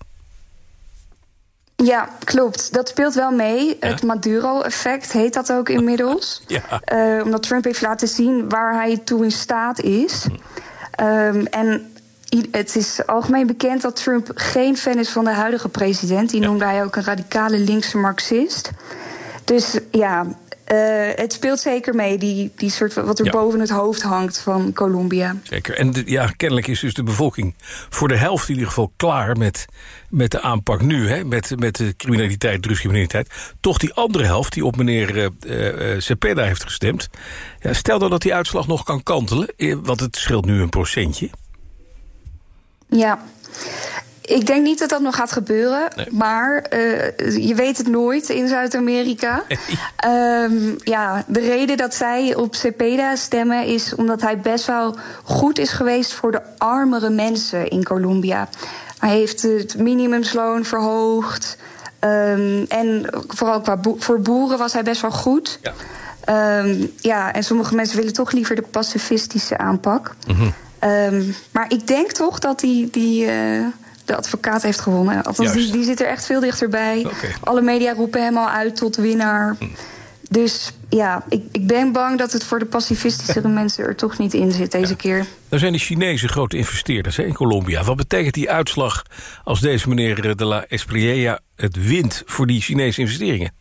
Ja, klopt. Dat speelt wel mee. Ja. Het Maduro-effect heet dat ook inmiddels. Ja. Omdat Trump heeft laten zien waar hij toe in staat is. En het is algemeen bekend dat Trump geen fan is van de huidige president. Die noemde hij ook een radicale linkse marxist. Dus ja, het speelt zeker mee, die soort wat er boven het hoofd hangt van Colombia. Zeker. En kennelijk is dus de bevolking voor de helft in ieder geval klaar met de aanpak nu, met de criminaliteit, drugscriminaliteit. Toch die andere helft die op meneer Cepeda heeft gestemd. Ja, stel dan dat die uitslag nog kan kantelen, want het scheelt nu 1%. Ja. Ik denk niet dat dat nog gaat gebeuren, maar je weet het nooit in Zuid-Amerika. De reden dat zij op Cepeda stemmen is omdat hij best wel goed is geweest voor de armere mensen in Colombia. Hij heeft het minimumloon verhoogd en vooral voor boeren was hij best wel goed. Ja. En sommige mensen willen toch liever de pacifistische aanpak. Maar ik denk toch dat de advocaat heeft gewonnen. Althans, die zit er echt veel dichterbij. Okay. Alle media roepen hem al uit tot winnaar. Dus ja, ik ben bang dat het voor de pacifistische mensen er toch niet in zit deze keer. Er zijn de Chinese grote investeerders in Colombia. Wat betekent die uitslag als deze meneer De La Espriella het wint voor die Chinese investeringen?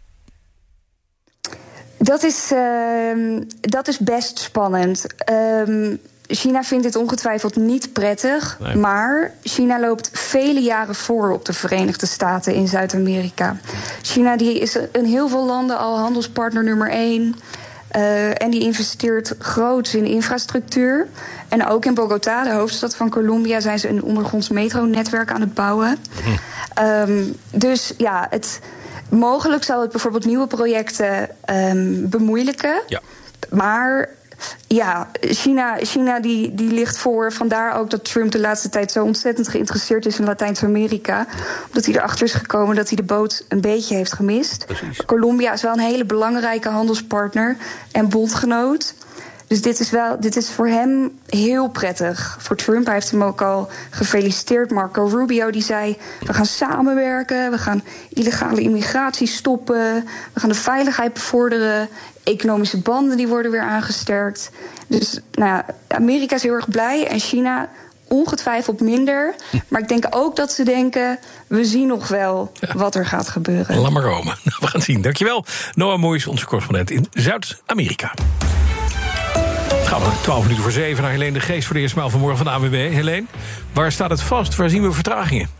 Dat is best spannend. China vindt dit ongetwijfeld niet prettig, maar China loopt vele jaren voor op de Verenigde Staten in Zuid-Amerika. China is in heel veel landen al handelspartner nummer 1. En die investeert groots in infrastructuur. En ook in Bogota, de hoofdstad van Colombia, zijn ze een ondergronds metronetwerk aan het bouwen. Dus ja, mogelijk zal het bijvoorbeeld nieuwe projecten bemoeilijken. Ja. Maar ja, China die ligt voor. Vandaar ook dat Trump de laatste tijd zo ontzettend geïnteresseerd is in Latijns-Amerika. Omdat hij erachter is gekomen dat hij de boot een beetje heeft gemist. Precies. Colombia is wel een hele belangrijke handelspartner en bondgenoot. Dus dit is voor hem heel prettig. Voor Trump, hij heeft hem ook al gefeliciteerd. Marco Rubio die zei, we gaan samenwerken, we gaan illegale immigratie stoppen, we gaan de veiligheid bevorderen, economische banden die worden weer aangesterkt. Dus Amerika is heel erg blij en China ongetwijfeld minder. Maar ik denk ook dat ze denken, we zien nog wel wat er gaat gebeuren. Laat maar komen. We gaan het zien. Dankjewel. Noah Moeis, onze correspondent in Zuid-Amerika. Gaan we 6:12 naar Helene de Geest voor de eerste maal vanmorgen van de ANWB. Helene, waar staat het vast? Waar zien we vertragingen?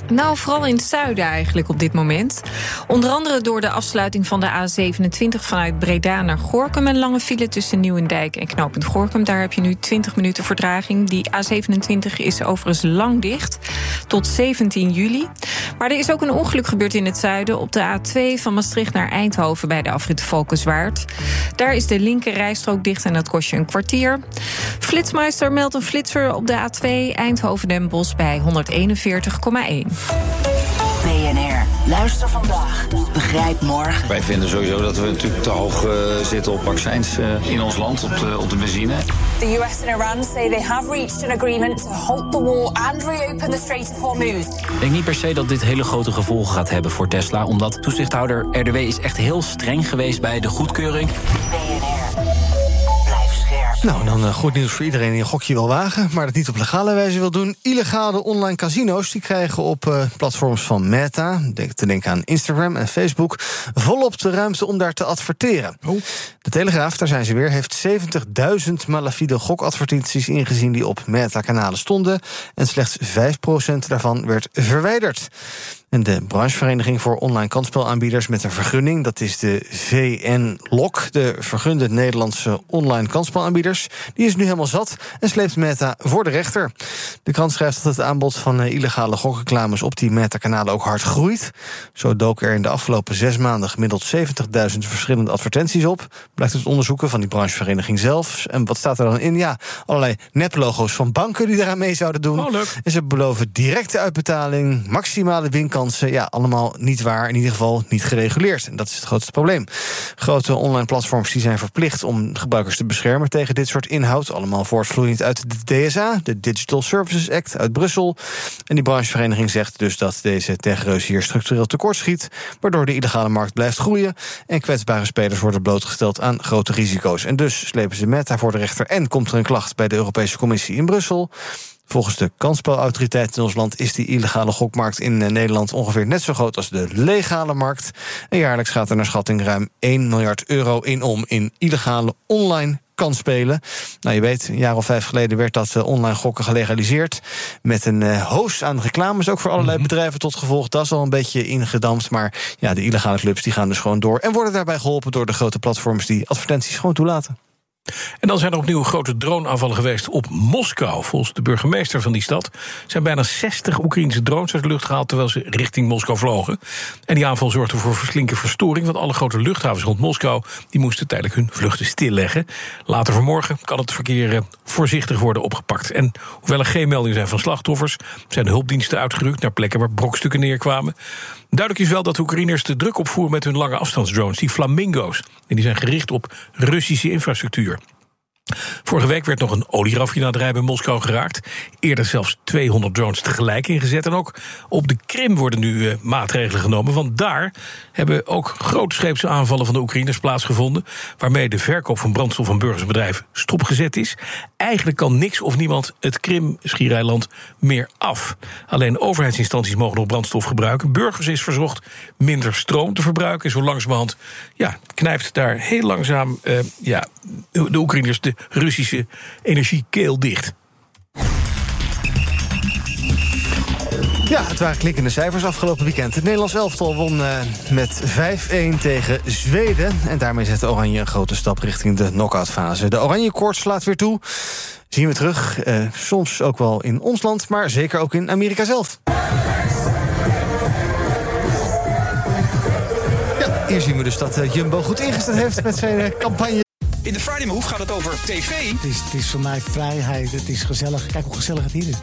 Nou, vooral in het zuiden eigenlijk op dit moment. Onder andere door de afsluiting van de A27 vanuit Breda naar Gorinchem. Een lange file tussen Nieuwendijk en knooppunt Gorinchem. Daar heb je nu 20 minuten vertraging. Die A27 is overigens lang dicht, tot 17 juli. Maar er is ook een ongeluk gebeurd in het zuiden. Op de A2 van Maastricht naar Eindhoven bij de afrit Valkenswaard. Daar is de linker rijstrook dicht en dat kost je een kwartier. Flitsmeister meldt een flitser op de A2 Eindhoven-Den Bosch bij 141,1. BNR, luister vandaag, begrijp morgen. Wij vinden sowieso dat we natuurlijk te hoog zitten op vaccins in ons land, op de benzine. The US and Iran say they have reached an agreement to halt the war and reopen the Strait of Hormuz. Ik denk niet per se dat dit hele grote gevolgen gaat hebben voor Tesla, omdat toezichthouder RDW is echt heel streng geweest bij de goedkeuring. Nou, dan goed nieuws voor iedereen die een gokje wil wagen, maar dat niet op legale wijze wil doen. Illegale online casino's die krijgen op platforms van Meta, te denken aan Instagram en Facebook, volop de ruimte om daar te adverteren. De Telegraaf, daar zijn ze weer, heeft 70.000 malafide gokadvertenties ingezien die op Meta-kanalen stonden. En slechts 5% daarvan werd verwijderd. En de branchevereniging voor online kansspelaanbieders met een vergunning, dat is de VN-LOC, de vergunde Nederlandse online kansspelaanbieders, die is nu helemaal zat en sleept Meta voor de rechter. De krant schrijft dat het aanbod van illegale gokreclames op die Meta-kanalen ook hard groeit. Zo doken er in de afgelopen 6 maanden gemiddeld 70.000 verschillende advertenties op, blijkt uit onderzoeken van die branchevereniging zelf. En wat staat er dan in? Ja, allerlei neplogo's van banken die daaraan mee zouden doen. En ze beloven directe uitbetaling, maximale winkansen. Ja, allemaal niet waar, in ieder geval niet gereguleerd. En dat is het grootste probleem. Grote online platforms die zijn verplicht om gebruikers te beschermen tegen dit soort inhoud. Allemaal voortvloeiend uit de DSA, de Digital Services Act uit Brussel. En die branchevereniging zegt dus dat deze techreus hier structureel tekortschiet, waardoor de illegale markt blijft groeien en kwetsbare spelers worden blootgesteld aan grote risico's. En dus slepen ze Meta voor de rechter en komt er een klacht bij de Europese Commissie in Brussel. Volgens de kansspelautoriteit in ons land is die illegale gokmarkt in Nederland ongeveer net zo groot als de legale markt. En jaarlijks gaat er naar schatting ruim 1 miljard euro in om in illegale online kansspelen. Nou, je weet, een jaar of 5 geleden werd dat online gokken gelegaliseerd. Met een hoos aan reclames, ook voor allerlei bedrijven tot gevolg. Dat is al een beetje ingedampt, maar ja, de illegale clubs die gaan dus gewoon door en worden daarbij geholpen door de grote platforms die advertenties gewoon toelaten. En dan zijn er opnieuw grote droneaanvallen geweest op Moskou. Volgens de burgemeester van die stad zijn bijna 60 Oekraïnse drones uit de lucht gehaald terwijl ze richting Moskou vlogen. En die aanval zorgde voor flinke verstoring, want alle grote luchthavens rond Moskou die moesten tijdelijk hun vluchten stilleggen. Later vanmorgen kan het verkeer voorzichtig worden opgepakt. En hoewel er geen meldingen zijn van slachtoffers, zijn de hulpdiensten uitgerukt naar plekken waar brokstukken neerkwamen. Duidelijk is wel dat de Oekraïners de druk opvoeren met hun lange afstandsdrones, die Flamingo's. En die zijn gericht op Russische infrastructuur. Vorige week werd nog een olieraffinaderij bij Moskou geraakt. Eerder zelfs 200 drones tegelijk ingezet. En ook op de Krim worden nu maatregelen genomen. Want daar hebben ook grootscheepse aanvallen van de Oekraïners plaatsgevonden, waarmee de verkoop van brandstof aan burgers en bedrijven stopgezet is. Eigenlijk kan niks of niemand het Krim-schiereiland meer af. Alleen overheidsinstanties mogen nog brandstof gebruiken. Burgers is verzocht minder stroom te verbruiken. Zo langzamerhand knijpt daar heel langzaam de Oekraïners de Russische energiekeel dicht. Ja, het waren klinkende cijfers afgelopen weekend. Het Nederlands elftal won met 5-1 tegen Zweden. En daarmee zet Oranje een grote stap richting de knock-outfase. De Oranje koorts slaat weer toe. Zien we terug, soms ook wel in ons land, maar zeker ook in Amerika zelf. Ja, hier zien we dus dat Jumbo goed ingesteld heeft met zijn campagne. In de Friday Move gaat het over tv. Het is voor mij vrijheid, het is gezellig. Kijk hoe gezellig het hier is.